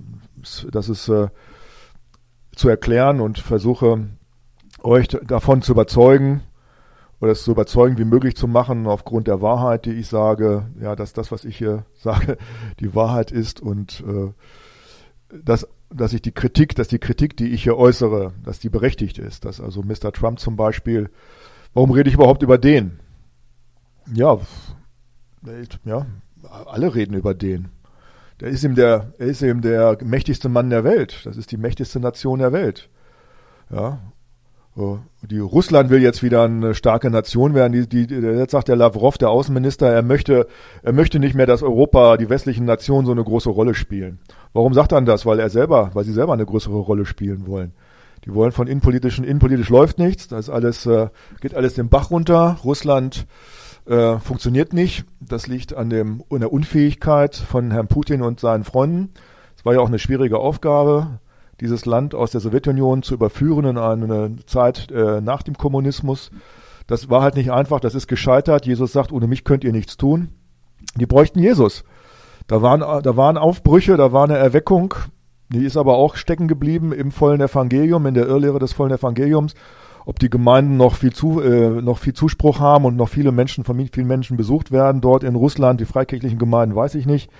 zu erklären und versuche, euch davon zu überzeugen oder es so überzeugend wie möglich zu machen aufgrund der Wahrheit, die ich sage, ja, dass das, was ich hier sage, die Wahrheit ist und dass die Kritik, die ich hier äußere, dass die berechtigt ist. Dass also Mr. Trump zum Beispiel, warum rede ich überhaupt über den? Ja, alle reden über den. Er ist eben der mächtigste Mann der Welt. Das ist die mächtigste Nation der Welt. Ja. Die Russland will jetzt wieder eine starke Nation werden. Jetzt sagt der Lavrov, der Außenminister, er möchte nicht mehr, dass Europa, die westlichen Nationen so eine große Rolle spielen. Warum sagt er das? Weil sie selber eine größere Rolle spielen wollen. Die wollen innenpolitisch läuft nichts. Das ist geht alles den Bach runter. Russland funktioniert nicht. Das liegt an der Unfähigkeit von Herrn Putin und seinen Freunden. Es war ja auch eine schwierige Aufgabe, dieses Land aus der Sowjetunion zu überführen in eine Zeit nach dem Kommunismus. Das war halt nicht einfach, das ist gescheitert. Jesus sagt, ohne mich könnt ihr nichts tun. Die bräuchten Jesus. Da waren Aufbrüche, da war eine Erweckung, die ist aber auch stecken geblieben im vollen Evangelium, in der Irrlehre des vollen Evangeliums. Ob die Gemeinden noch viel Zuspruch haben und noch von vielen Menschen besucht werden dort in Russland, die freikirchlichen Gemeinden, weiß ich nicht.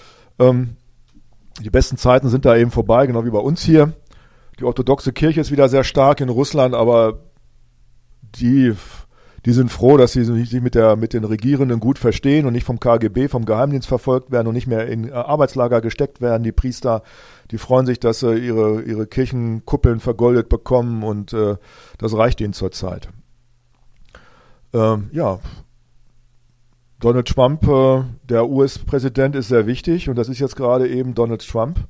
Die besten Zeiten sind da eben vorbei, genau wie bei uns hier. Die orthodoxe Kirche ist wieder sehr stark in Russland, aber die sind froh, dass sie sich mit den Regierenden gut verstehen und nicht vom KGB, vom Geheimdienst verfolgt werden und nicht mehr in Arbeitslager gesteckt werden. Die Priester, die freuen sich, dass sie ihre Kirchenkuppeln vergoldet bekommen und das reicht ihnen zurzeit. Donald Trump, der US-Präsident, ist sehr wichtig und das ist jetzt gerade eben Donald Trump.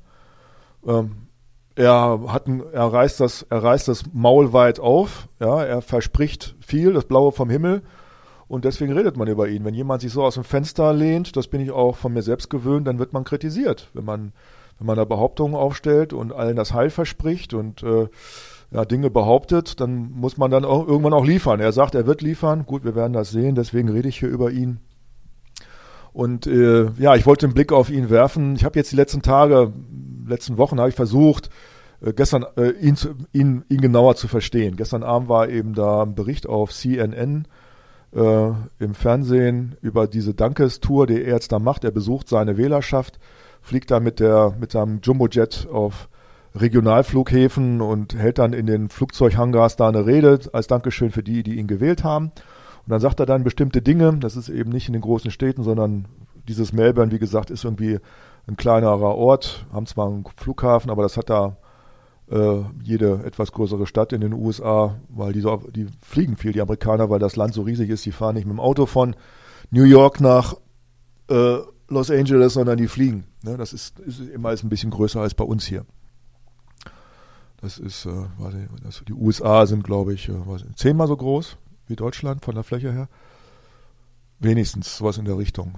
Er reißt das Maul weit auf, ja, er verspricht viel, das Blaue vom Himmel und deswegen redet man über ihn. Wenn jemand sich so aus dem Fenster lehnt, das bin ich auch von mir selbst gewöhnt, dann wird man kritisiert. Wenn man da Behauptungen aufstellt und allen das Heil verspricht und Dinge behauptet, dann muss man dann auch irgendwann auch liefern. Er sagt, er wird liefern. Gut, wir werden das sehen, deswegen rede ich hier über ihn. Und ich wollte einen Blick auf ihn werfen. Ich habe jetzt die letzten Wochen habe ich versucht, gestern ihn genauer zu verstehen. Gestern Abend war eben da ein Bericht auf CNN im Fernsehen über diese Dankestour, die er jetzt da macht. Er besucht seine Wählerschaft, fliegt da mit seinem Jumbojet auf Regionalflughäfen und hält dann in den Flugzeughangars da eine Rede als Dankeschön für die ihn gewählt haben. Und dann sagt er dann bestimmte Dinge, das ist eben nicht in den großen Städten, sondern dieses Melbourne, wie gesagt, ist irgendwie ein kleinerer Ort, haben zwar einen Flughafen, aber das hat da jede etwas größere Stadt in den USA, weil die fliegen viel, die Amerikaner, weil das Land so riesig ist, die fahren nicht mit dem Auto von New York nach Los Angeles, sondern die fliegen. Ne? Das ist immer ein bisschen größer als bei uns hier. Das ist, die USA sind, glaube ich, 10-mal so groß wie Deutschland von der Fläche her. Wenigstens sowas in der Richtung.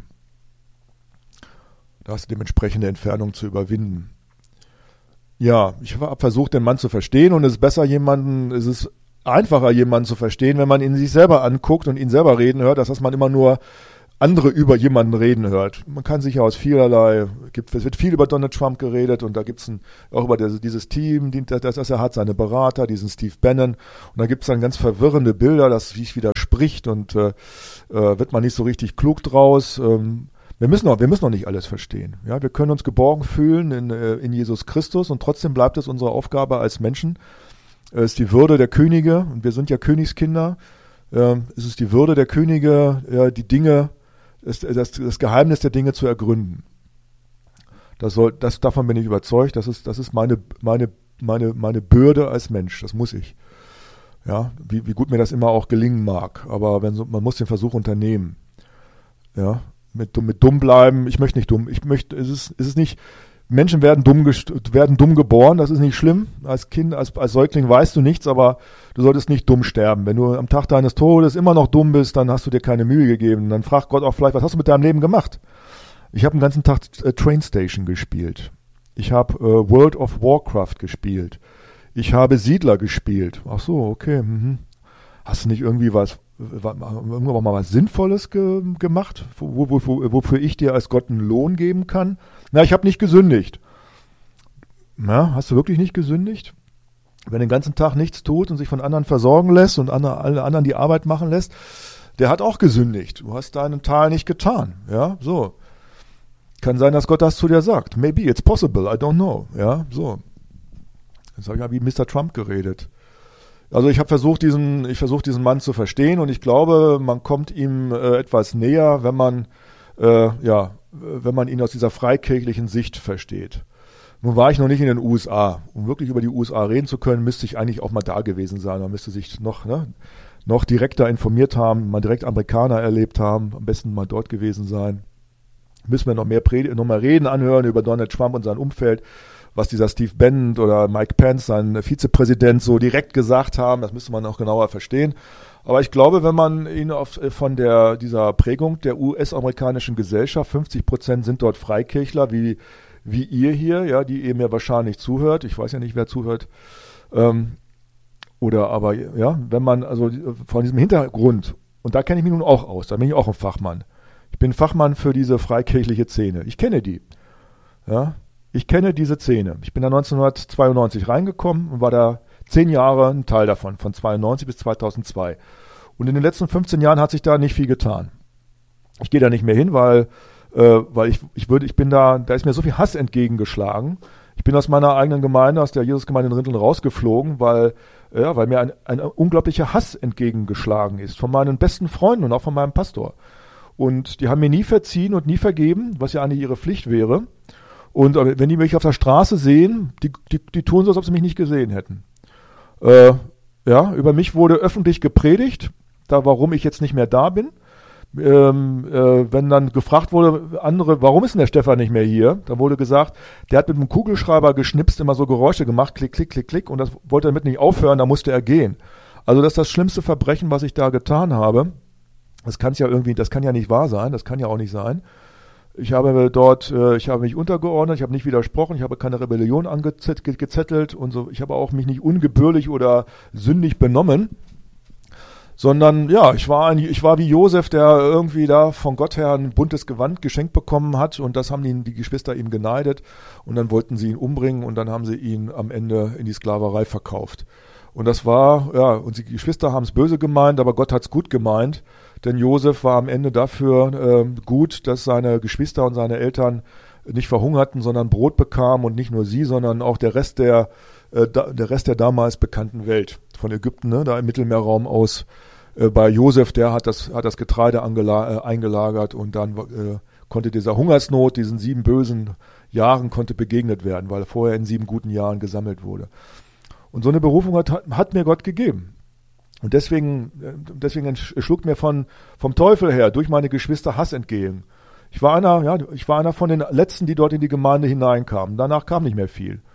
Da hast du dementsprechende Entfernung zu überwinden. Ja, ich habe versucht, den Mann zu verstehen, und es ist einfacher, jemanden zu verstehen, wenn man ihn sich selber anguckt und ihn selber reden hört, als dass man immer nur andere über jemanden reden hört. Man kann sich ja aus vielerlei, es wird viel über Donald Trump geredet, und da gibt es auch über dieses Team, das er hat, seine Berater, diesen Steve Bannon, und da gibt es dann ganz verwirrende Bilder, das sich widerspricht, und wird man nicht so richtig klug draus. Wir müssen noch nicht alles verstehen. Ja, wir können uns geborgen fühlen in Jesus Christus, und trotzdem bleibt es unsere Aufgabe als Menschen. Es ist die Würde der Könige, und wir sind ja Königskinder. Es ist die Würde der Könige, die Dinge, das Geheimnis der Dinge zu ergründen. Davon bin ich überzeugt. Das ist meine Bürde als Mensch. Das muss ich. Ja, wie gut mir das immer auch gelingen mag. Aber man muss den Versuch unternehmen. Ja, mit dumm bleiben. Ich möchte nicht dumm. Es ist nicht. Menschen werden dumm geboren, das ist nicht schlimm. Als Kind, als Säugling weißt du nichts, aber du solltest nicht dumm sterben. Wenn du am Tag deines Todes immer noch dumm bist, dann hast du dir keine Mühe gegeben. Dann fragt Gott auch vielleicht, was hast du mit deinem Leben gemacht? Ich habe den ganzen Tag Train Station gespielt. Ich habe World of Warcraft gespielt. Ich habe Siedler gespielt. Ach so, okay. Hast du nicht irgendwie irgendwann mal was Sinnvolles gemacht, wofür ich dir als Gott einen Lohn geben kann? Na, ich habe nicht gesündigt. Na, hast du wirklich nicht gesündigt? Wenn den ganzen Tag nichts tut und sich von anderen versorgen lässt und alle anderen die Arbeit machen lässt, der hat auch gesündigt. Du hast deinen Teil nicht getan. Ja, so. Kann sein, dass Gott das zu dir sagt. Maybe it's possible, I don't know. Ja, so. Jetzt habe ich ja wie Mr. Trump geredet. Also ich versuche diesen Mann zu verstehen, und ich glaube, man kommt ihm etwas näher, wenn man ihn aus dieser freikirchlichen Sicht versteht. Nun war ich noch nicht in den USA. Um wirklich über die USA reden zu können, müsste ich eigentlich auch mal da gewesen sein. Man müsste sich noch direkter informiert haben, mal direkt Amerikaner erlebt haben, am besten mal dort gewesen sein. Müssen wir noch mal Reden anhören über Donald Trump und sein Umfeld, was dieser Steve Bannon oder Mike Pence, sein Vizepräsident, so direkt gesagt haben. Das müsste man auch genauer verstehen. Aber ich glaube, wenn man ihn von dieser Prägung der US-amerikanischen Gesellschaft, 50% sind dort Freikirchler, wie ihr hier, ja, die ihr mir wahrscheinlich zuhört. Ich weiß ja nicht, wer zuhört. Wenn man also von diesem Hintergrund, und da kenne ich mich nun auch aus, da bin ich auch ein Fachmann. Ich bin Fachmann für diese freikirchliche Szene. Ich kenne die. Ja, ich kenne diese Szene. Ich bin da 1992 reingekommen und war da 10 Jahre ein Teil davon, von 92 bis 2002. Und in den letzten 15 Jahren hat sich da nicht viel getan. Ich gehe da nicht mehr hin, weil da ist mir so viel Hass entgegengeschlagen. Ich bin aus meiner eigenen Gemeinde, aus der Jesusgemeinde in Rinteln rausgeflogen, weil mir ein unglaublicher Hass entgegengeschlagen ist von meinen besten Freunden und auch von meinem Pastor. Und die haben mir nie verziehen und nie vergeben, was ja eigentlich ihre Pflicht wäre. Und wenn die mich auf der Straße sehen, die tun so, als ob sie mich nicht gesehen hätten. Über mich wurde öffentlich gepredigt, warum ich jetzt nicht mehr da bin. Wenn dann gefragt wurde, warum ist denn der Stefan nicht mehr hier? Da wurde gesagt, der hat mit dem Kugelschreiber geschnipst, immer so Geräusche gemacht, klick, klick, klick, klick, und das wollte damit nicht aufhören, da musste er gehen. Also das ist das schlimmste Verbrechen, was ich da getan habe. Das kann ja nicht wahr sein, das kann ja auch nicht sein. Ich habe mich untergeordnet, ich habe nicht widersprochen, ich habe keine Rebellion gezettelt und so. Ich habe auch mich nicht ungebührlich oder sündig benommen, sondern ja, ich war wie Josef, der irgendwie da von Gott her ein buntes Gewand geschenkt bekommen hat, und das haben die Geschwister ihm geneidet, und dann wollten sie ihn umbringen, und dann haben sie ihn am Ende in die Sklaverei verkauft. Und das war, ja, und die Geschwister haben es böse gemeint, aber Gott hat es gut gemeint, denn Josef war am Ende dafür gut, dass seine Geschwister und seine Eltern nicht verhungerten, sondern Brot bekamen, und nicht nur sie, sondern auch der Rest der damals bekannten Welt von Ägypten, ne, da im Mittelmeerraum aus. Bei Josef, der hat das Getreide eingelagert, und dann konnte dieser Hungersnot, diesen 7 bösen Jahren, konnte begegnet werden, weil vorher in 7 guten Jahren gesammelt wurde. Und so eine Berufung hat mir Gott gegeben. Und deswegen schlug mir vom Teufel her durch meine Geschwister Hass entgegen. Ich war einer von den Letzten, die dort in die Gemeinde hineinkamen. Danach kam nicht mehr viel.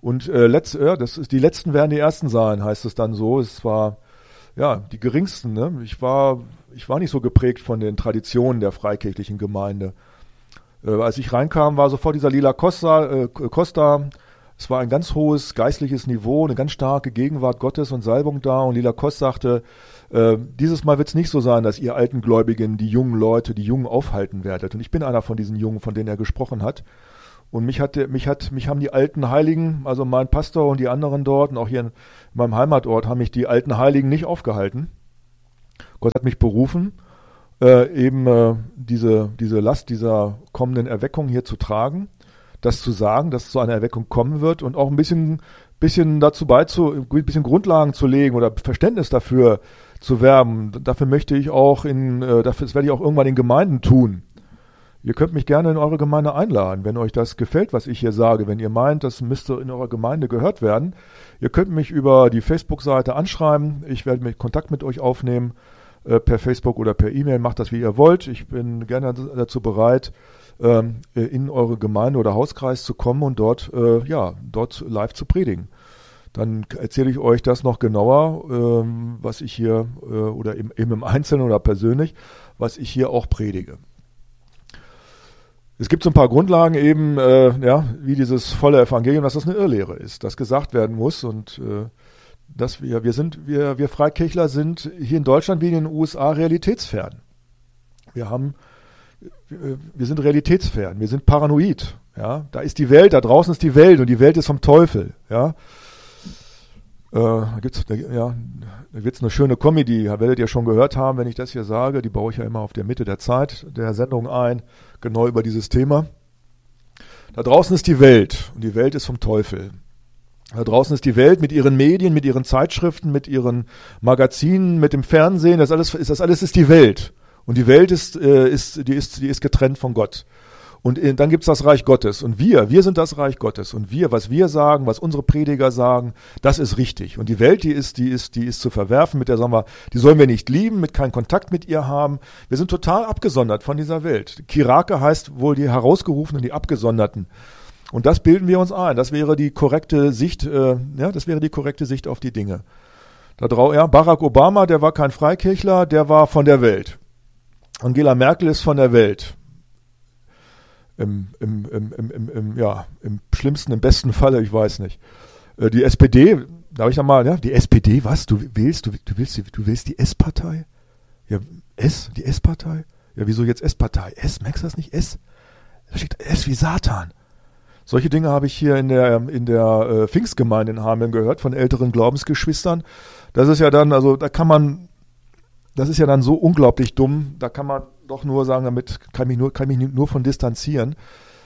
Und die Letzten werden die Ersten sein, heißt es dann so. Es war die geringsten. Ne? Ich war nicht so geprägt von den Traditionen der freikirchlichen Gemeinde. Als ich reinkam, war sofort dieser lila Costa. Es war ein ganz hohes geistliches Niveau, eine ganz starke Gegenwart Gottes und Salbung da. Und Lila Costa sagte, dieses Mal wird es nicht so sein, dass ihr alten Gläubigen die jungen Leute, die Jungen aufhalten werdet. Und ich bin einer von diesen Jungen, von denen er gesprochen hat. Und mich haben die alten Heiligen, also mein Pastor und die anderen dort und auch hier in meinem Heimatort, haben mich die alten Heiligen nicht aufgehalten. Gott hat mich berufen, diese Last dieser kommenden Erweckung hier zu tragen, das zu sagen, dass zu einer Erweckung kommen wird und auch ein bisschen Grundlagen zu legen oder Verständnis dafür zu werben. Dafür möchte ich auch das werde ich auch irgendwann in Gemeinden tun. Ihr könnt mich gerne in eure Gemeinde einladen, wenn euch das gefällt, was ich hier sage. Wenn ihr meint, das müsste in eurer Gemeinde gehört werden. Ihr könnt mich über die Facebook-Seite anschreiben. Ich werde Kontakt mit euch aufnehmen, per Facebook oder per E-Mail. Macht das, wie ihr wollt. Ich bin gerne dazu bereit, in eure Gemeinde oder Hauskreis zu kommen und dort live zu predigen. Dann erzähle ich euch das noch genauer, was ich hier, oder eben im Einzelnen oder persönlich, was ich hier auch predige. Es gibt so ein paar Grundlagen eben, wie dieses volle Evangelium, dass das eine Irrlehre ist, das gesagt werden muss und dass wir Freikirchler sind hier in Deutschland wie in den USA realitätsfern. Wir sind realitätsfern, wir sind paranoid. Ja? Da ist die Welt, da draußen ist die Welt und die Welt ist vom Teufel. Ja? Da wird's eine schöne Comedy, werdet ihr schon gehört haben, wenn ich das hier sage. Die baue ich ja immer auf der Mitte der Zeit der Sendung ein, genau über dieses Thema. Da draußen ist die Welt und die Welt ist vom Teufel. Da draußen ist die Welt mit ihren Medien, mit ihren Zeitschriften, mit ihren Magazinen, mit dem Fernsehen. Das alles ist die Welt. Und die Welt ist getrennt von Gott. Und dann gibt's das Reich Gottes. Und wir sind das Reich Gottes. Und was wir sagen, was unsere Prediger sagen, das ist richtig. Und die Welt, die ist zu verwerfen, die sollen wir nicht lieben, mit keinen Kontakt mit ihr haben. Wir sind total abgesondert von dieser Welt. Kirake heißt wohl die Herausgerufenen, die Abgesonderten. Und das bilden wir uns ein. Das wäre die korrekte Sicht, auf die Dinge. Barack Obama, der war kein Freikirchler, der war von der Welt. Angela Merkel ist von der Welt. Im schlimmsten, im besten Falle, ich weiß nicht. Die SPD, darf ich nochmal, die SPD, was? Du willst die S-Partei? Ja, die S-Partei? Ja, wieso jetzt S-Partei? Merkst du das nicht? Da steht S wie Satan. Solche Dinge habe ich hier in der Pfingstgemeinde in Hameln gehört von älteren Glaubensgeschwistern. Das ist ja dann, das ist ja dann so unglaublich dumm, da kann man doch nur sagen, damit kann ich mich nur von distanzieren.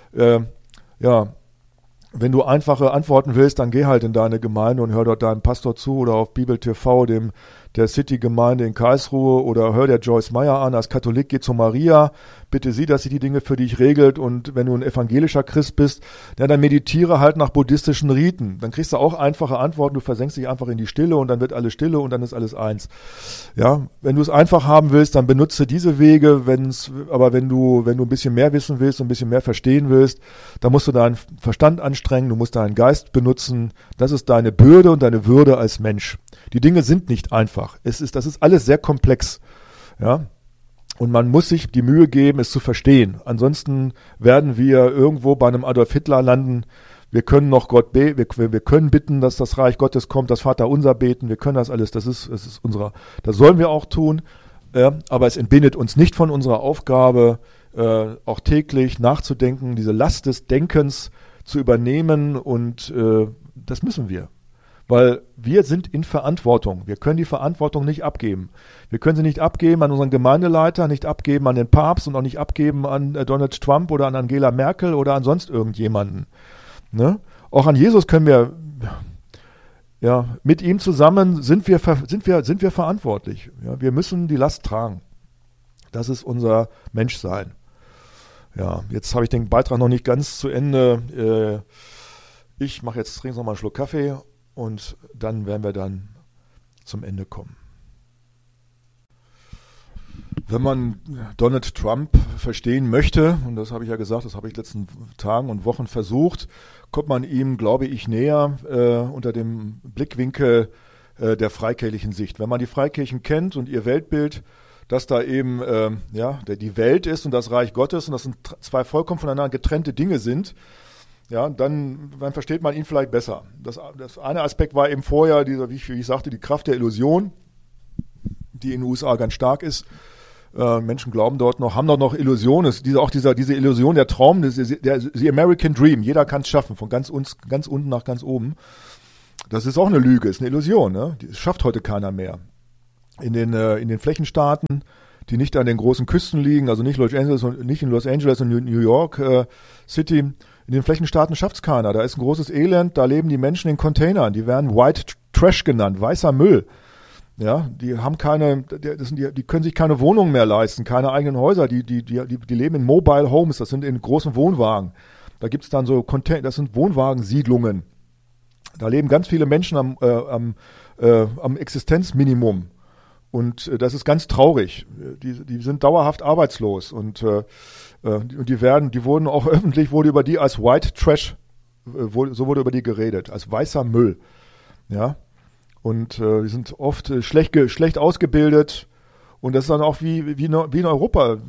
Wenn du einfache Antworten willst, dann geh halt in deine Gemeinde und hör dort deinem Pastor zu oder auf Bibel TV, der City-Gemeinde in Karlsruhe, oder hör der Joyce Meyer an. Als Katholik geh zu Maria, bitte sie, dass sie die Dinge für dich regelt. Und wenn du ein evangelischer Christ bist, dann meditiere halt nach buddhistischen Riten. Dann kriegst du auch einfache Antworten. Du versenkst dich einfach in die Stille und dann wird alles Stille und dann ist alles eins. Ja, wenn du es einfach haben willst, dann benutze diese Wege. Aber wenn du ein bisschen mehr wissen willst und ein bisschen mehr verstehen willst, dann musst du deinen Verstand anstrengen, du musst deinen Geist benutzen. Das ist deine Bürde und deine Würde als Mensch. Die Dinge sind nicht einfach. Das ist alles sehr komplex. Ja. Und man muss sich die Mühe geben, es zu verstehen. Ansonsten werden wir irgendwo bei einem Adolf Hitler landen. Wir können noch Gott beten, wir können bitten, dass das Reich Gottes kommt, das Vaterunser beten. Wir können das alles. Das sollen wir auch tun. Aber es entbindet uns nicht von unserer Aufgabe, auch täglich nachzudenken, diese Last des Denkens zu übernehmen. Und das müssen wir. Weil wir sind in Verantwortung. Wir können die Verantwortung nicht abgeben. Wir können sie nicht abgeben an unseren Gemeindeleiter, nicht abgeben an den Papst und auch nicht abgeben an Donald Trump oder an Angela Merkel oder an sonst irgendjemanden. Ne? Auch an Jesus können wir, mit ihm zusammen sind wir verantwortlich. Ja? Wir müssen die Last tragen. Das ist unser Menschsein. Ja, jetzt habe ich den Beitrag noch nicht ganz zu Ende. Ich trinke noch mal einen Schluck Kaffee. Und dann werden wir dann zum Ende kommen. Wenn man Donald Trump verstehen möchte, und das habe ich ja gesagt, das habe ich letzten Tagen und Wochen versucht, kommt man ihm, glaube ich, näher unter dem Blickwinkel der freikirchlichen Sicht. Wenn man die Freikirchen kennt und ihr Weltbild, dass da eben die Welt ist und das Reich Gottes und das sind zwei vollkommen voneinander getrennte Dinge sind, ja, dann versteht man ihn vielleicht besser. Das eine Aspekt war eben vorher, wie ich sagte, die Kraft der Illusion, die in den USA ganz stark ist. Menschen glauben dort noch, haben dort noch Illusionen. Diese Illusion, der Traum, the American Dream. Jeder kann es schaffen, von ganz unten nach ganz oben. Das ist auch eine Lüge, ist eine Illusion. Ne? Das schafft heute keiner mehr. In den Flächenstaaten, die nicht an den großen Küsten liegen, also nicht in Los Angeles und New York City, in den Flächenstaaten schafft es keiner. Da ist ein großes Elend, da leben die Menschen in Containern. Die werden White Trash genannt, weißer Müll. Ja, die haben die können sich keine Wohnungen mehr leisten, keine eigenen Häuser. Die leben in Mobile Homes, das sind in großen Wohnwagen. Da gibt's dann so das sind Wohnwagensiedlungen. Da leben ganz viele Menschen am Existenzminimum. Und das ist ganz traurig. Die sind dauerhaft arbeitslos und die wurden auch öffentlich, wurde über die als White Trash, so wurde über die geredet, als weißer Müll. Ja. Und die sind oft schlecht ausgebildet. Und das ist dann auch wie in Europa.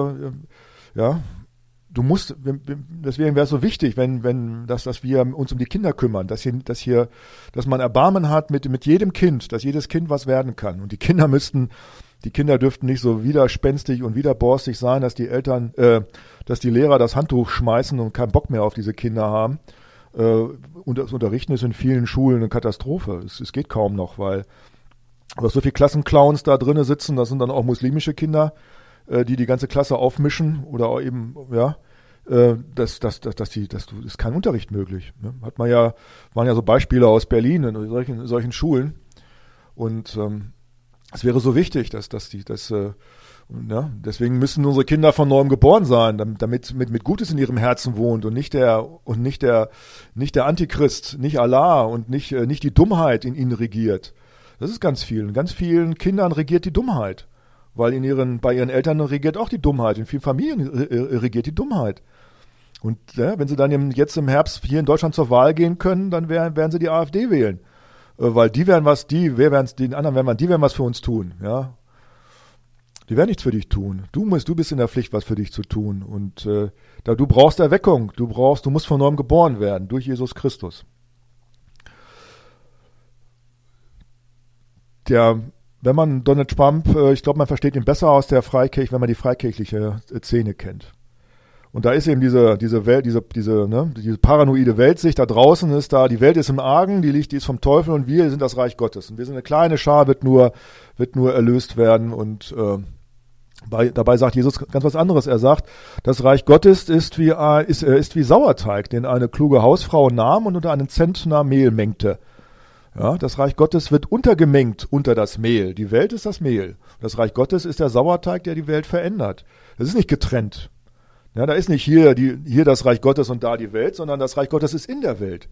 Deswegen wäre es so wichtig, dass wir uns um die Kinder kümmern, dass man Erbarmen hat mit jedem Kind, dass jedes Kind was werden kann. Und die Kinder dürften nicht so widerspenstig und widerborstig sein, dass die Lehrer das Handtuch schmeißen und keinen Bock mehr auf diese Kinder haben. Und das Unterrichten ist in vielen Schulen eine Katastrophe. Es geht kaum noch, weil so viele Klassenclowns da drinnen sitzen, das sind dann auch muslimische Kinder, die ganze Klasse aufmischen oder auch eben, ja, das ist kein Unterricht möglich. Ne? Waren ja so Beispiele aus Berlin in solchen Schulen. Und es wäre so wichtig, deswegen müssen unsere Kinder von neuem geboren sein, damit mit Gutes in ihrem Herzen wohnt und nicht der Antichrist, nicht Allah und nicht die Dummheit in ihnen regiert. Das ist ganz vielen. Ganz vielen Kindern regiert die Dummheit. Weil bei ihren Eltern regiert auch die Dummheit. In vielen Familien regiert die Dummheit. Und wenn sie dann jetzt im Herbst hier in Deutschland zur Wahl gehen können, dann werden sie die AfD wählen. Weil die werden was für uns tun. Ja? Die werden nichts für dich tun. Du bist in der Pflicht, was für dich zu tun. Und du brauchst Erweckung. Du musst von neuem geboren werden durch Jesus Christus. Wenn man Donald Trump, ich glaube, man versteht ihn besser aus der Freikirche, wenn man die freikirchliche Szene kennt. Und da ist eben diese paranoide Weltsicht, da draußen ist die Welt ist im Argen, die ist vom Teufel und wir sind das Reich Gottes. Und wir sind eine kleine Schar, wird nur erlöst werden und dabei sagt Jesus ganz was anderes. Er sagt, das Reich Gottes ist wie Sauerteig, den eine kluge Hausfrau nahm und unter einen Zentner Mehl mengte. Ja, das Reich Gottes wird untergemengt unter das Mehl. Die Welt ist das Mehl. Das Reich Gottes ist der Sauerteig, der die Welt verändert. Das ist nicht getrennt. Ja, da ist nicht hier das Reich Gottes und da die Welt, sondern das Reich Gottes ist in der Welt.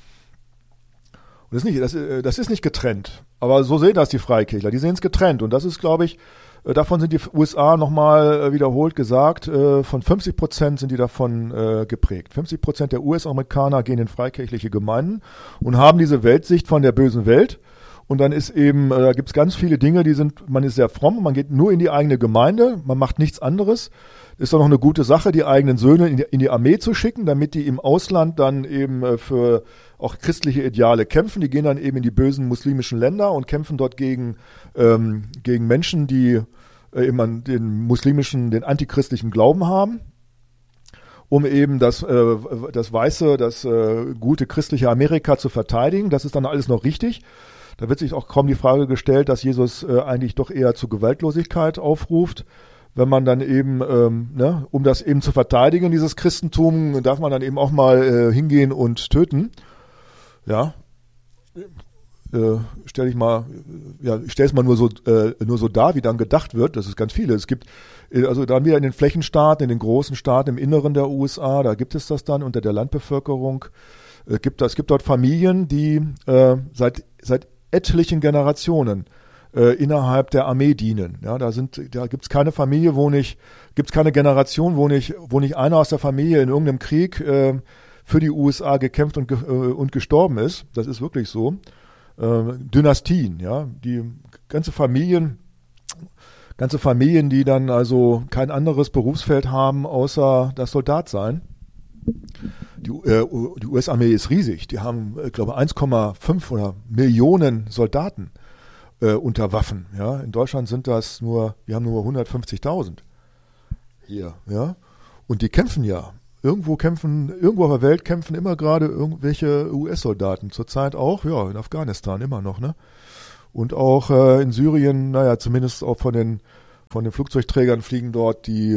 Und das ist nicht getrennt. Aber so sehen das die Freikirchler. Die sehen es getrennt. Und das ist, glaube ich, davon sind die USA nochmal wiederholt gesagt, von 50% sind die davon geprägt. 50% der US-Amerikaner gehen in freikirchliche Gemeinden und haben diese Weltsicht von der bösen Welt. Und dann ist eben, da gibt es ganz viele Dinge, man ist sehr fromm, man geht nur in die eigene Gemeinde, man macht nichts anderes. Ist doch noch eine gute Sache, die eigenen Söhne in die Armee zu schicken, damit die im Ausland dann eben für auch christliche Ideale kämpfen. Die gehen dann eben in die bösen muslimischen Länder und kämpfen dort gegen Menschen, die eben den antichristlichen Glauben haben, um eben das gute christliche Amerika zu verteidigen. Das ist dann alles noch richtig. Da wird sich auch kaum die Frage gestellt, dass Jesus eigentlich doch eher zu Gewaltlosigkeit aufruft. Wenn man dann eben, um das eben zu verteidigen, dieses Christentum, darf man dann eben auch mal hingehen und töten. Ja, ich stell's mal nur so dar, wie dann gedacht wird. Das ist ganz viele. Es gibt, also dann wieder in den Flächenstaaten, in den großen Staaten im Inneren der USA, da gibt es das dann unter der Landbevölkerung. Es gibt dort Familien, die seit etlichen Generationen innerhalb der Armee dienen. Ja, da gibt's keine Familie, gibt's keine Generation, wo nicht einer aus der Familie in irgendeinem Krieg für die USA gekämpft und gestorben ist. Das ist wirklich so. Dynastien, ja, die ganze Familien, die dann also kein anderes Berufsfeld haben, außer das Soldatsein. Die US-Armee ist riesig. Die haben, ich glaube, 1,5 oder Millionen Soldaten unter Waffen. Ja, in Deutschland wir haben nur 150.000 hier. Ja, und die kämpfen ja. Irgendwo auf der Welt kämpfen immer gerade irgendwelche US-Soldaten. Zurzeit auch, ja, in Afghanistan immer noch, ne? Und auch in Syrien, naja, zumindest auch von den Flugzeugträgern fliegen dort die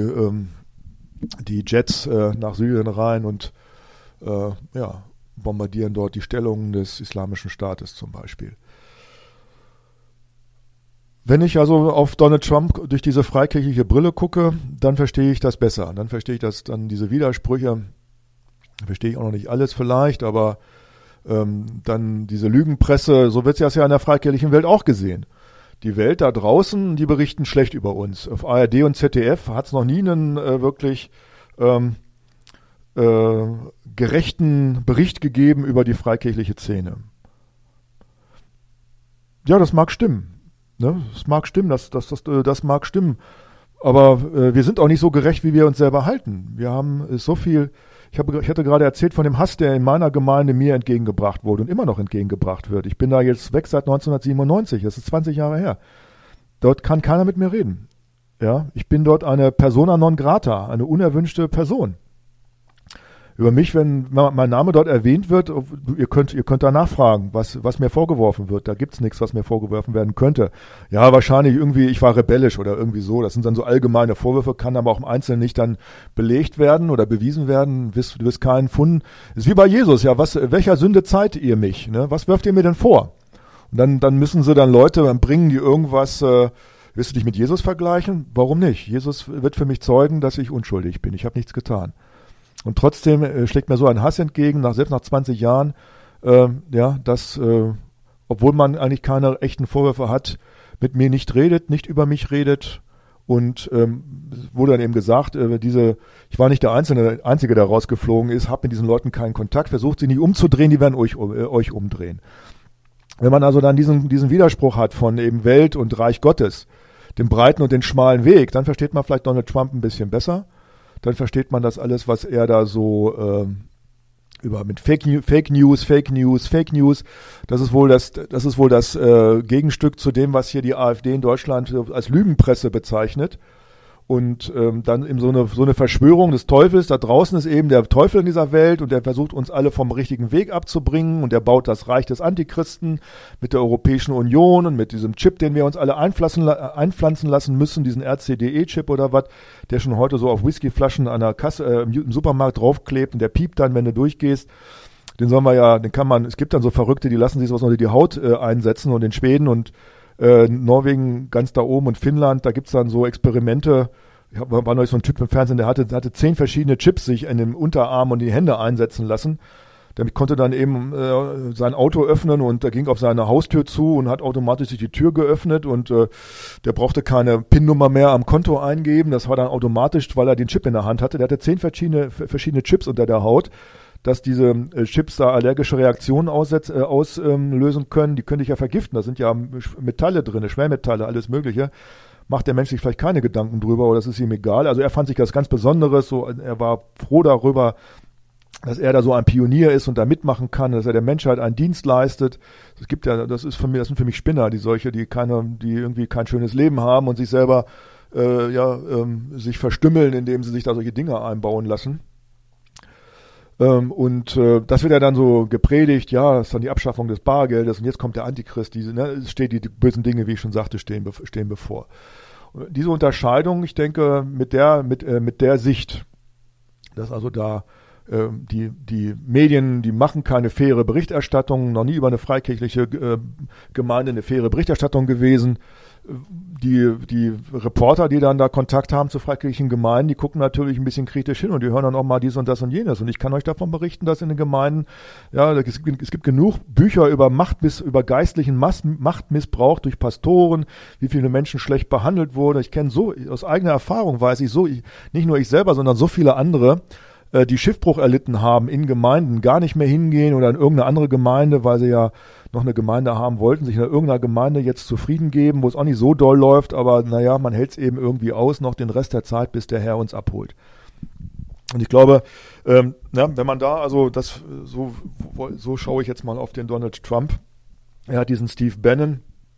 Jets nach Syrien rein und bombardieren dort die Stellungen des Islamischen Staates zum Beispiel. Wenn ich also auf Donald Trump durch diese freikirchliche Brille gucke, dann verstehe ich das besser. Dann verstehe ich dann diese Widersprüche, verstehe ich auch noch nicht alles vielleicht, aber dann diese Lügenpresse, so wird es ja in der freikirchlichen Welt auch gesehen. Die Welt da draußen, die berichten schlecht über uns. Auf ARD und ZDF hat es noch nie einen wirklich gerechten Bericht gegeben über die freikirchliche Szene. Ja, das mag stimmen. Ne? Das mag stimmen, das mag stimmen. Aber wir sind auch nicht so gerecht, wie wir uns selber halten. Wir haben so viel. Ich hatte gerade erzählt von dem Hass, der in meiner Gemeinde mir entgegengebracht wurde und immer noch entgegengebracht wird. Ich bin da jetzt weg seit 1997. Das ist 20 Jahre her. Dort kann keiner mit mir reden. Ja, ich bin dort eine Persona non grata, eine unerwünschte Person. Über mich, wenn mein Name dort erwähnt wird, ihr könnt da nachfragen, was mir vorgeworfen wird. Da gibt's nichts, was mir vorgeworfen werden könnte. Ja, wahrscheinlich irgendwie, ich war rebellisch oder irgendwie so. Das sind dann so allgemeine Vorwürfe, kann aber auch im Einzelnen nicht dann belegt werden oder bewiesen werden. Du wirst keinen Fund. Ist wie bei Jesus, ja, welcher Sünde zeiht ihr mich? Ne? Was wirft ihr mir denn vor? Und dann müssen sie dann Leute bringen, die irgendwas, willst du dich mit Jesus vergleichen? Warum nicht? Jesus wird für mich zeugen, dass ich unschuldig bin. Ich habe nichts getan. Und trotzdem schlägt mir so ein Hass entgegen, selbst nach 20 Jahren, dass, obwohl man eigentlich keine echten Vorwürfe hat, mit mir nicht redet, nicht über mich redet. Und wurde dann eben gesagt, ich war nicht der Einzige, der rausgeflogen ist, habe mit diesen Leuten keinen Kontakt, versucht sie nicht umzudrehen, die werden euch umdrehen. Wenn man also dann diesen Widerspruch hat von eben Welt und Reich Gottes, dem breiten und den schmalen Weg, dann versteht man vielleicht Donald Trump ein bisschen besser. Dann versteht man das alles, was er da so mit Fake News. Das ist wohl das Gegenstück zu dem, was hier die AfD in Deutschland als Lügenpresse bezeichnet. Und dann eben so eine Verschwörung des Teufels. Da draußen ist eben der Teufel in dieser Welt und der versucht uns alle vom richtigen Weg abzubringen und der baut das Reich des Antichristen mit der Europäischen Union und mit diesem Chip, den wir uns alle einpflanzen lassen müssen, diesen RCDE-Chip oder was, der schon heute so auf Whiskyflaschen an der Kasse im Supermarkt draufklebt und der piept dann, wenn du durchgehst. Es gibt dann so Verrückte, die lassen sich sowas unter die Haut einsetzen und in Schweden und Norwegen ganz da oben und Finnland, da gibt's dann so Experimente. War neulich so ein Typ im Fernsehen, der hatte 10 verschiedene Chips sich in den Unterarm und die Hände einsetzen lassen. Damit konnte dann eben sein Auto öffnen und er ging auf seine Haustür zu und hat automatisch sich die Tür geöffnet und der brauchte keine PIN-Nummer mehr am Konto eingeben. Das war dann automatisch, weil er den Chip in der Hand hatte. Der hatte 10 verschiedene Chips unter der Haut, dass diese Chips da allergische Reaktionen auslösen können. Die können dich ja vergiften. Da sind ja Metalle drin, Schwermetalle, alles Mögliche. Macht der Mensch sich vielleicht keine Gedanken drüber oder das ist ihm egal. Also er fand sich das ganz Besonderes. So, er war froh darüber, dass er da so ein Pionier ist und da mitmachen kann, dass er der Menschheit einen Dienst leistet. Das sind für mich Spinner, die irgendwie kein schönes Leben haben und sich selber sich verstümmeln, indem sie sich da solche Dinge einbauen lassen. Das wird ja dann so gepredigt, ja, das ist dann die Abschaffung des Bargeldes und jetzt kommt der Antichrist, die bösen Dinge, wie ich schon sagte, stehen bevor. Und diese Unterscheidung, ich denke, mit der Sicht, dass also da die Medien, die machen keine faire Berichterstattung, noch nie über eine freikirchliche Gemeinde eine faire Berichterstattung gewesen. die Reporter, die dann da Kontakt haben zu freikirchlichen Gemeinden, die gucken natürlich ein bisschen kritisch hin und die hören dann auch mal dies und das und jenes. Und ich kann euch davon berichten, dass in den Gemeinden, ja, es gibt genug Bücher über über geistlichen Machtmissbrauch durch Pastoren, wie viele Menschen schlecht behandelt wurden. Ich kenne so, aus eigener Erfahrung weiß ich so, nicht nur ich selber, sondern so viele andere, die Schiffbruch erlitten haben in Gemeinden, gar nicht mehr hingehen oder in irgendeine andere Gemeinde, weil sie ja noch eine Gemeinde haben wollten, sich in irgendeiner Gemeinde jetzt zufrieden geben, wo es auch nicht so doll läuft, aber naja, man hält es eben irgendwie aus, noch den Rest der Zeit, bis der Herr uns abholt. Und ich glaube, wenn man da, also so schaue ich jetzt mal auf den Donald Trump. Er hat diesen Steve Bannon,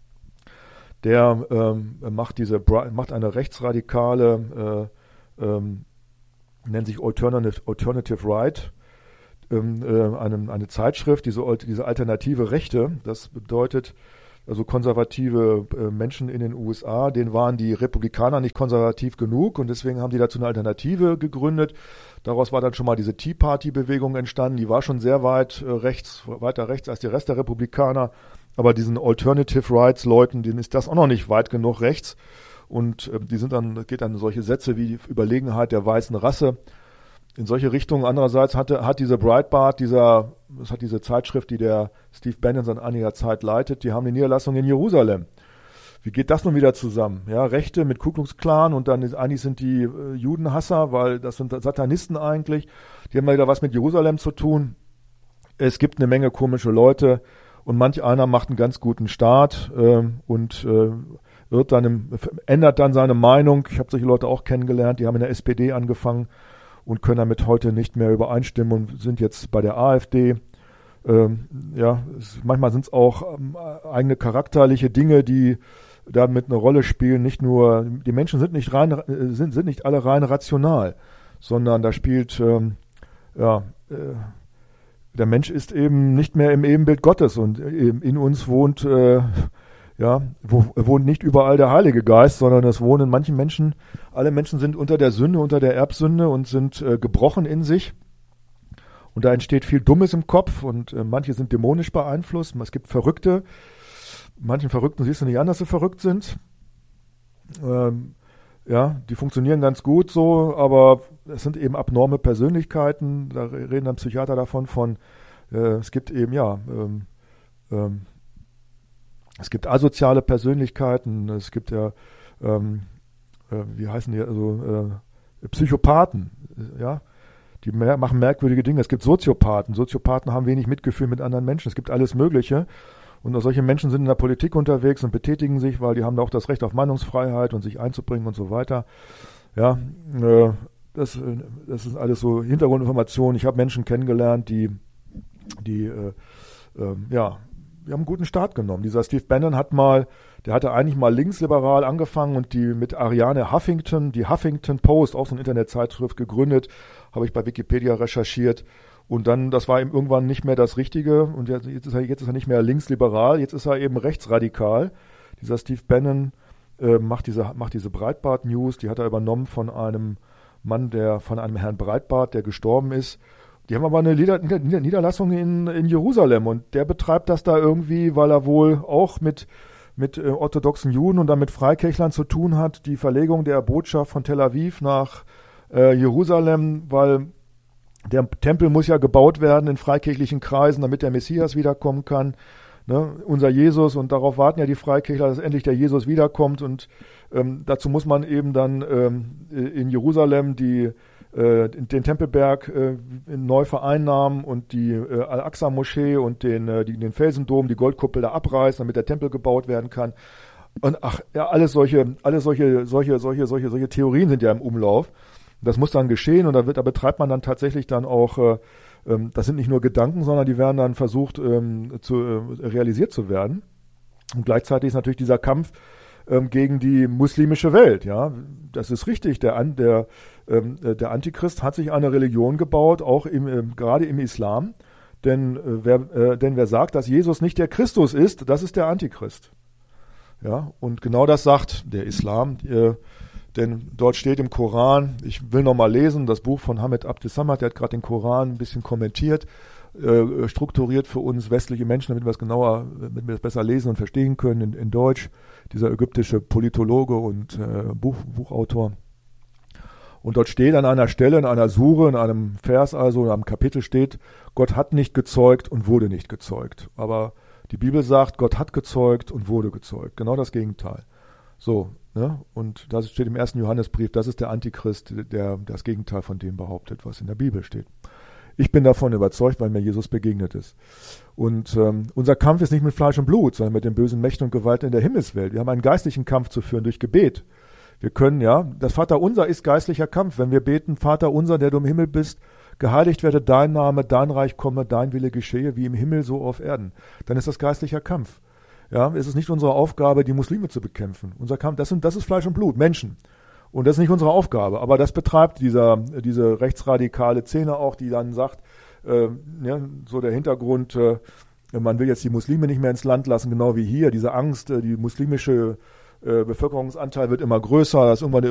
der macht eine rechtsradikale, nennt sich Alternative Right, eine Zeitschrift, diese alternative Rechte. Das bedeutet, also konservative Menschen in den USA, denen waren die Republikaner nicht konservativ genug und deswegen haben die dazu eine Alternative gegründet. Daraus war dann schon mal diese Tea Party-Bewegung entstanden. Die war schon sehr weiter rechts als der Rest der Republikaner. Aber diesen Alternative Rights-Leuten, denen ist das auch noch nicht weit genug rechts. Und geht dann solche Sätze wie die Überlegenheit der weißen Rasse in solche Richtungen. Andererseits hat diese Breitbart, das hat diese Zeitschrift, die der Steve Bannon seit einiger Zeit leitet, die haben eine Niederlassung in Jerusalem. Wie geht das nun wieder zusammen? Ja, Rechte mit Ku Klux Klan und dann eigentlich sind die Judenhasser, weil das sind Satanisten eigentlich. Die haben wieder was mit Jerusalem zu tun. Es gibt eine Menge komische Leute und manch einer macht einen ganz guten Start und ändert dann seine Meinung. Ich habe solche Leute auch kennengelernt, die haben in der SPD angefangen und können damit heute nicht mehr übereinstimmen und sind jetzt bei der AfD. Manchmal sind es auch eigene charakterliche Dinge, die damit eine Rolle spielen. Nicht nur, die Menschen sind nicht alle rein rational, sondern da spielt, der Mensch ist eben nicht mehr im Ebenbild Gottes und in uns wohnt, wohnt nicht überall der Heilige Geist, sondern es wohnen in manchen Menschen, alle Menschen sind unter der Sünde, unter der Erbsünde und sind gebrochen in sich. Und da entsteht viel Dummes im Kopf und manche sind dämonisch beeinflusst. Es gibt Verrückte. Manchen Verrückten siehst du nicht an, dass sie verrückt sind. Die funktionieren ganz gut so, aber es sind eben abnorme Persönlichkeiten. Da reden dann Psychiater davon es gibt eben, es gibt asoziale Persönlichkeiten, es gibt wie heißen die, Psychopathen, die machen merkwürdige Dinge. Es gibt Soziopathen. Soziopathen haben wenig Mitgefühl mit anderen Menschen. Es gibt alles Mögliche. Und solche Menschen sind in der Politik unterwegs und betätigen sich, weil die haben da auch das Recht auf Meinungsfreiheit und sich einzubringen und so weiter. Ja, das ist alles so Hintergrundinformationen. Ich habe Menschen kennengelernt, die haben einen guten Start genommen. Dieser Steve Bannon der hatte eigentlich mal linksliberal angefangen und die mit Ariane Huffington, die Huffington Post, auch so eine Internetzeitschrift gegründet, habe ich bei Wikipedia recherchiert. Und dann, das war ihm irgendwann nicht mehr das Richtige und jetzt ist er nicht mehr linksliberal, jetzt ist er eben rechtsradikal. Dieser Steve Bannon macht diese Breitbart-News, die hat er übernommen von einem Mann, von einem Herrn Breitbart, der gestorben ist. Die haben aber eine Niederlassung in Jerusalem und der betreibt das da irgendwie, weil er wohl auch mit orthodoxen Juden und dann mit Freikirchlern zu tun hat, die Verlegung der Botschaft von Tel Aviv nach Jerusalem, weil der Tempel muss ja gebaut werden in freikirchlichen Kreisen, damit der Messias wiederkommen kann. Ne? Unser Jesus, und darauf warten ja die Freikirchler, dass endlich der Jesus wiederkommt. Und dazu muss man eben dann in Jerusalem den Tempelberg neu vereinnahmen und die Al-Aqsa-Moschee und den Felsendom, die Goldkuppel da abreißen, damit der Tempel gebaut werden kann. Und alles solche Theorien sind ja im Umlauf. Das muss dann geschehen und da betreibt man dann tatsächlich dann auch, das sind nicht nur Gedanken, sondern die werden dann versucht realisiert zu werden. Und gleichzeitig ist natürlich dieser Kampf gegen die muslimische Welt. Ja, das ist richtig. Der Antichrist hat sich eine Religion gebaut, auch gerade im Islam. Denn wer sagt, dass Jesus nicht der Christus ist, das ist der Antichrist. Ja, und genau das sagt der Islam. Denn dort steht im Koran, ich will nochmal lesen, das Buch von Hamid Abdessamad, der hat gerade den Koran ein bisschen kommentiert, strukturiert für uns westliche Menschen, damit wir es besser lesen und verstehen können in Deutsch. Dieser ägyptische Politologe und Buchautor. Und dort steht an einer Stelle, in einer Sure, in einem Vers, also in einem Kapitel steht, Gott hat nicht gezeugt und wurde nicht gezeugt. Aber die Bibel sagt, Gott hat gezeugt und wurde gezeugt. Genau das Gegenteil. So, ne? Und das steht im 1. Johannesbrief, das ist der Antichrist, der das Gegenteil von dem behauptet, was in der Bibel steht. Ich bin davon überzeugt, weil mir Jesus begegnet ist. Und unser Kampf ist nicht mit Fleisch und Blut, sondern mit den bösen Mächten und Gewalten in der Himmelswelt. Wir haben einen geistlichen Kampf zu führen durch Gebet. Wir können, das Vaterunser ist geistlicher Kampf. Wenn wir beten, Vater unser, der du im Himmel bist, geheiligt werde dein Name, dein Reich komme, dein Wille geschehe, wie im Himmel, so auf Erden. Dann ist das geistlicher Kampf. Ja, es ist nicht unsere Aufgabe, die Muslime zu bekämpfen. Unser Kampf, das ist Fleisch und Blut, Menschen. Und das ist nicht unsere Aufgabe. Aber das betreibt diese rechtsradikale Szene auch, die dann sagt, so der Hintergrund, man will jetzt die Muslime nicht mehr ins Land lassen, genau wie hier. Diese Angst, die muslimische Bevölkerungsanteil wird immer größer, dass irgendwann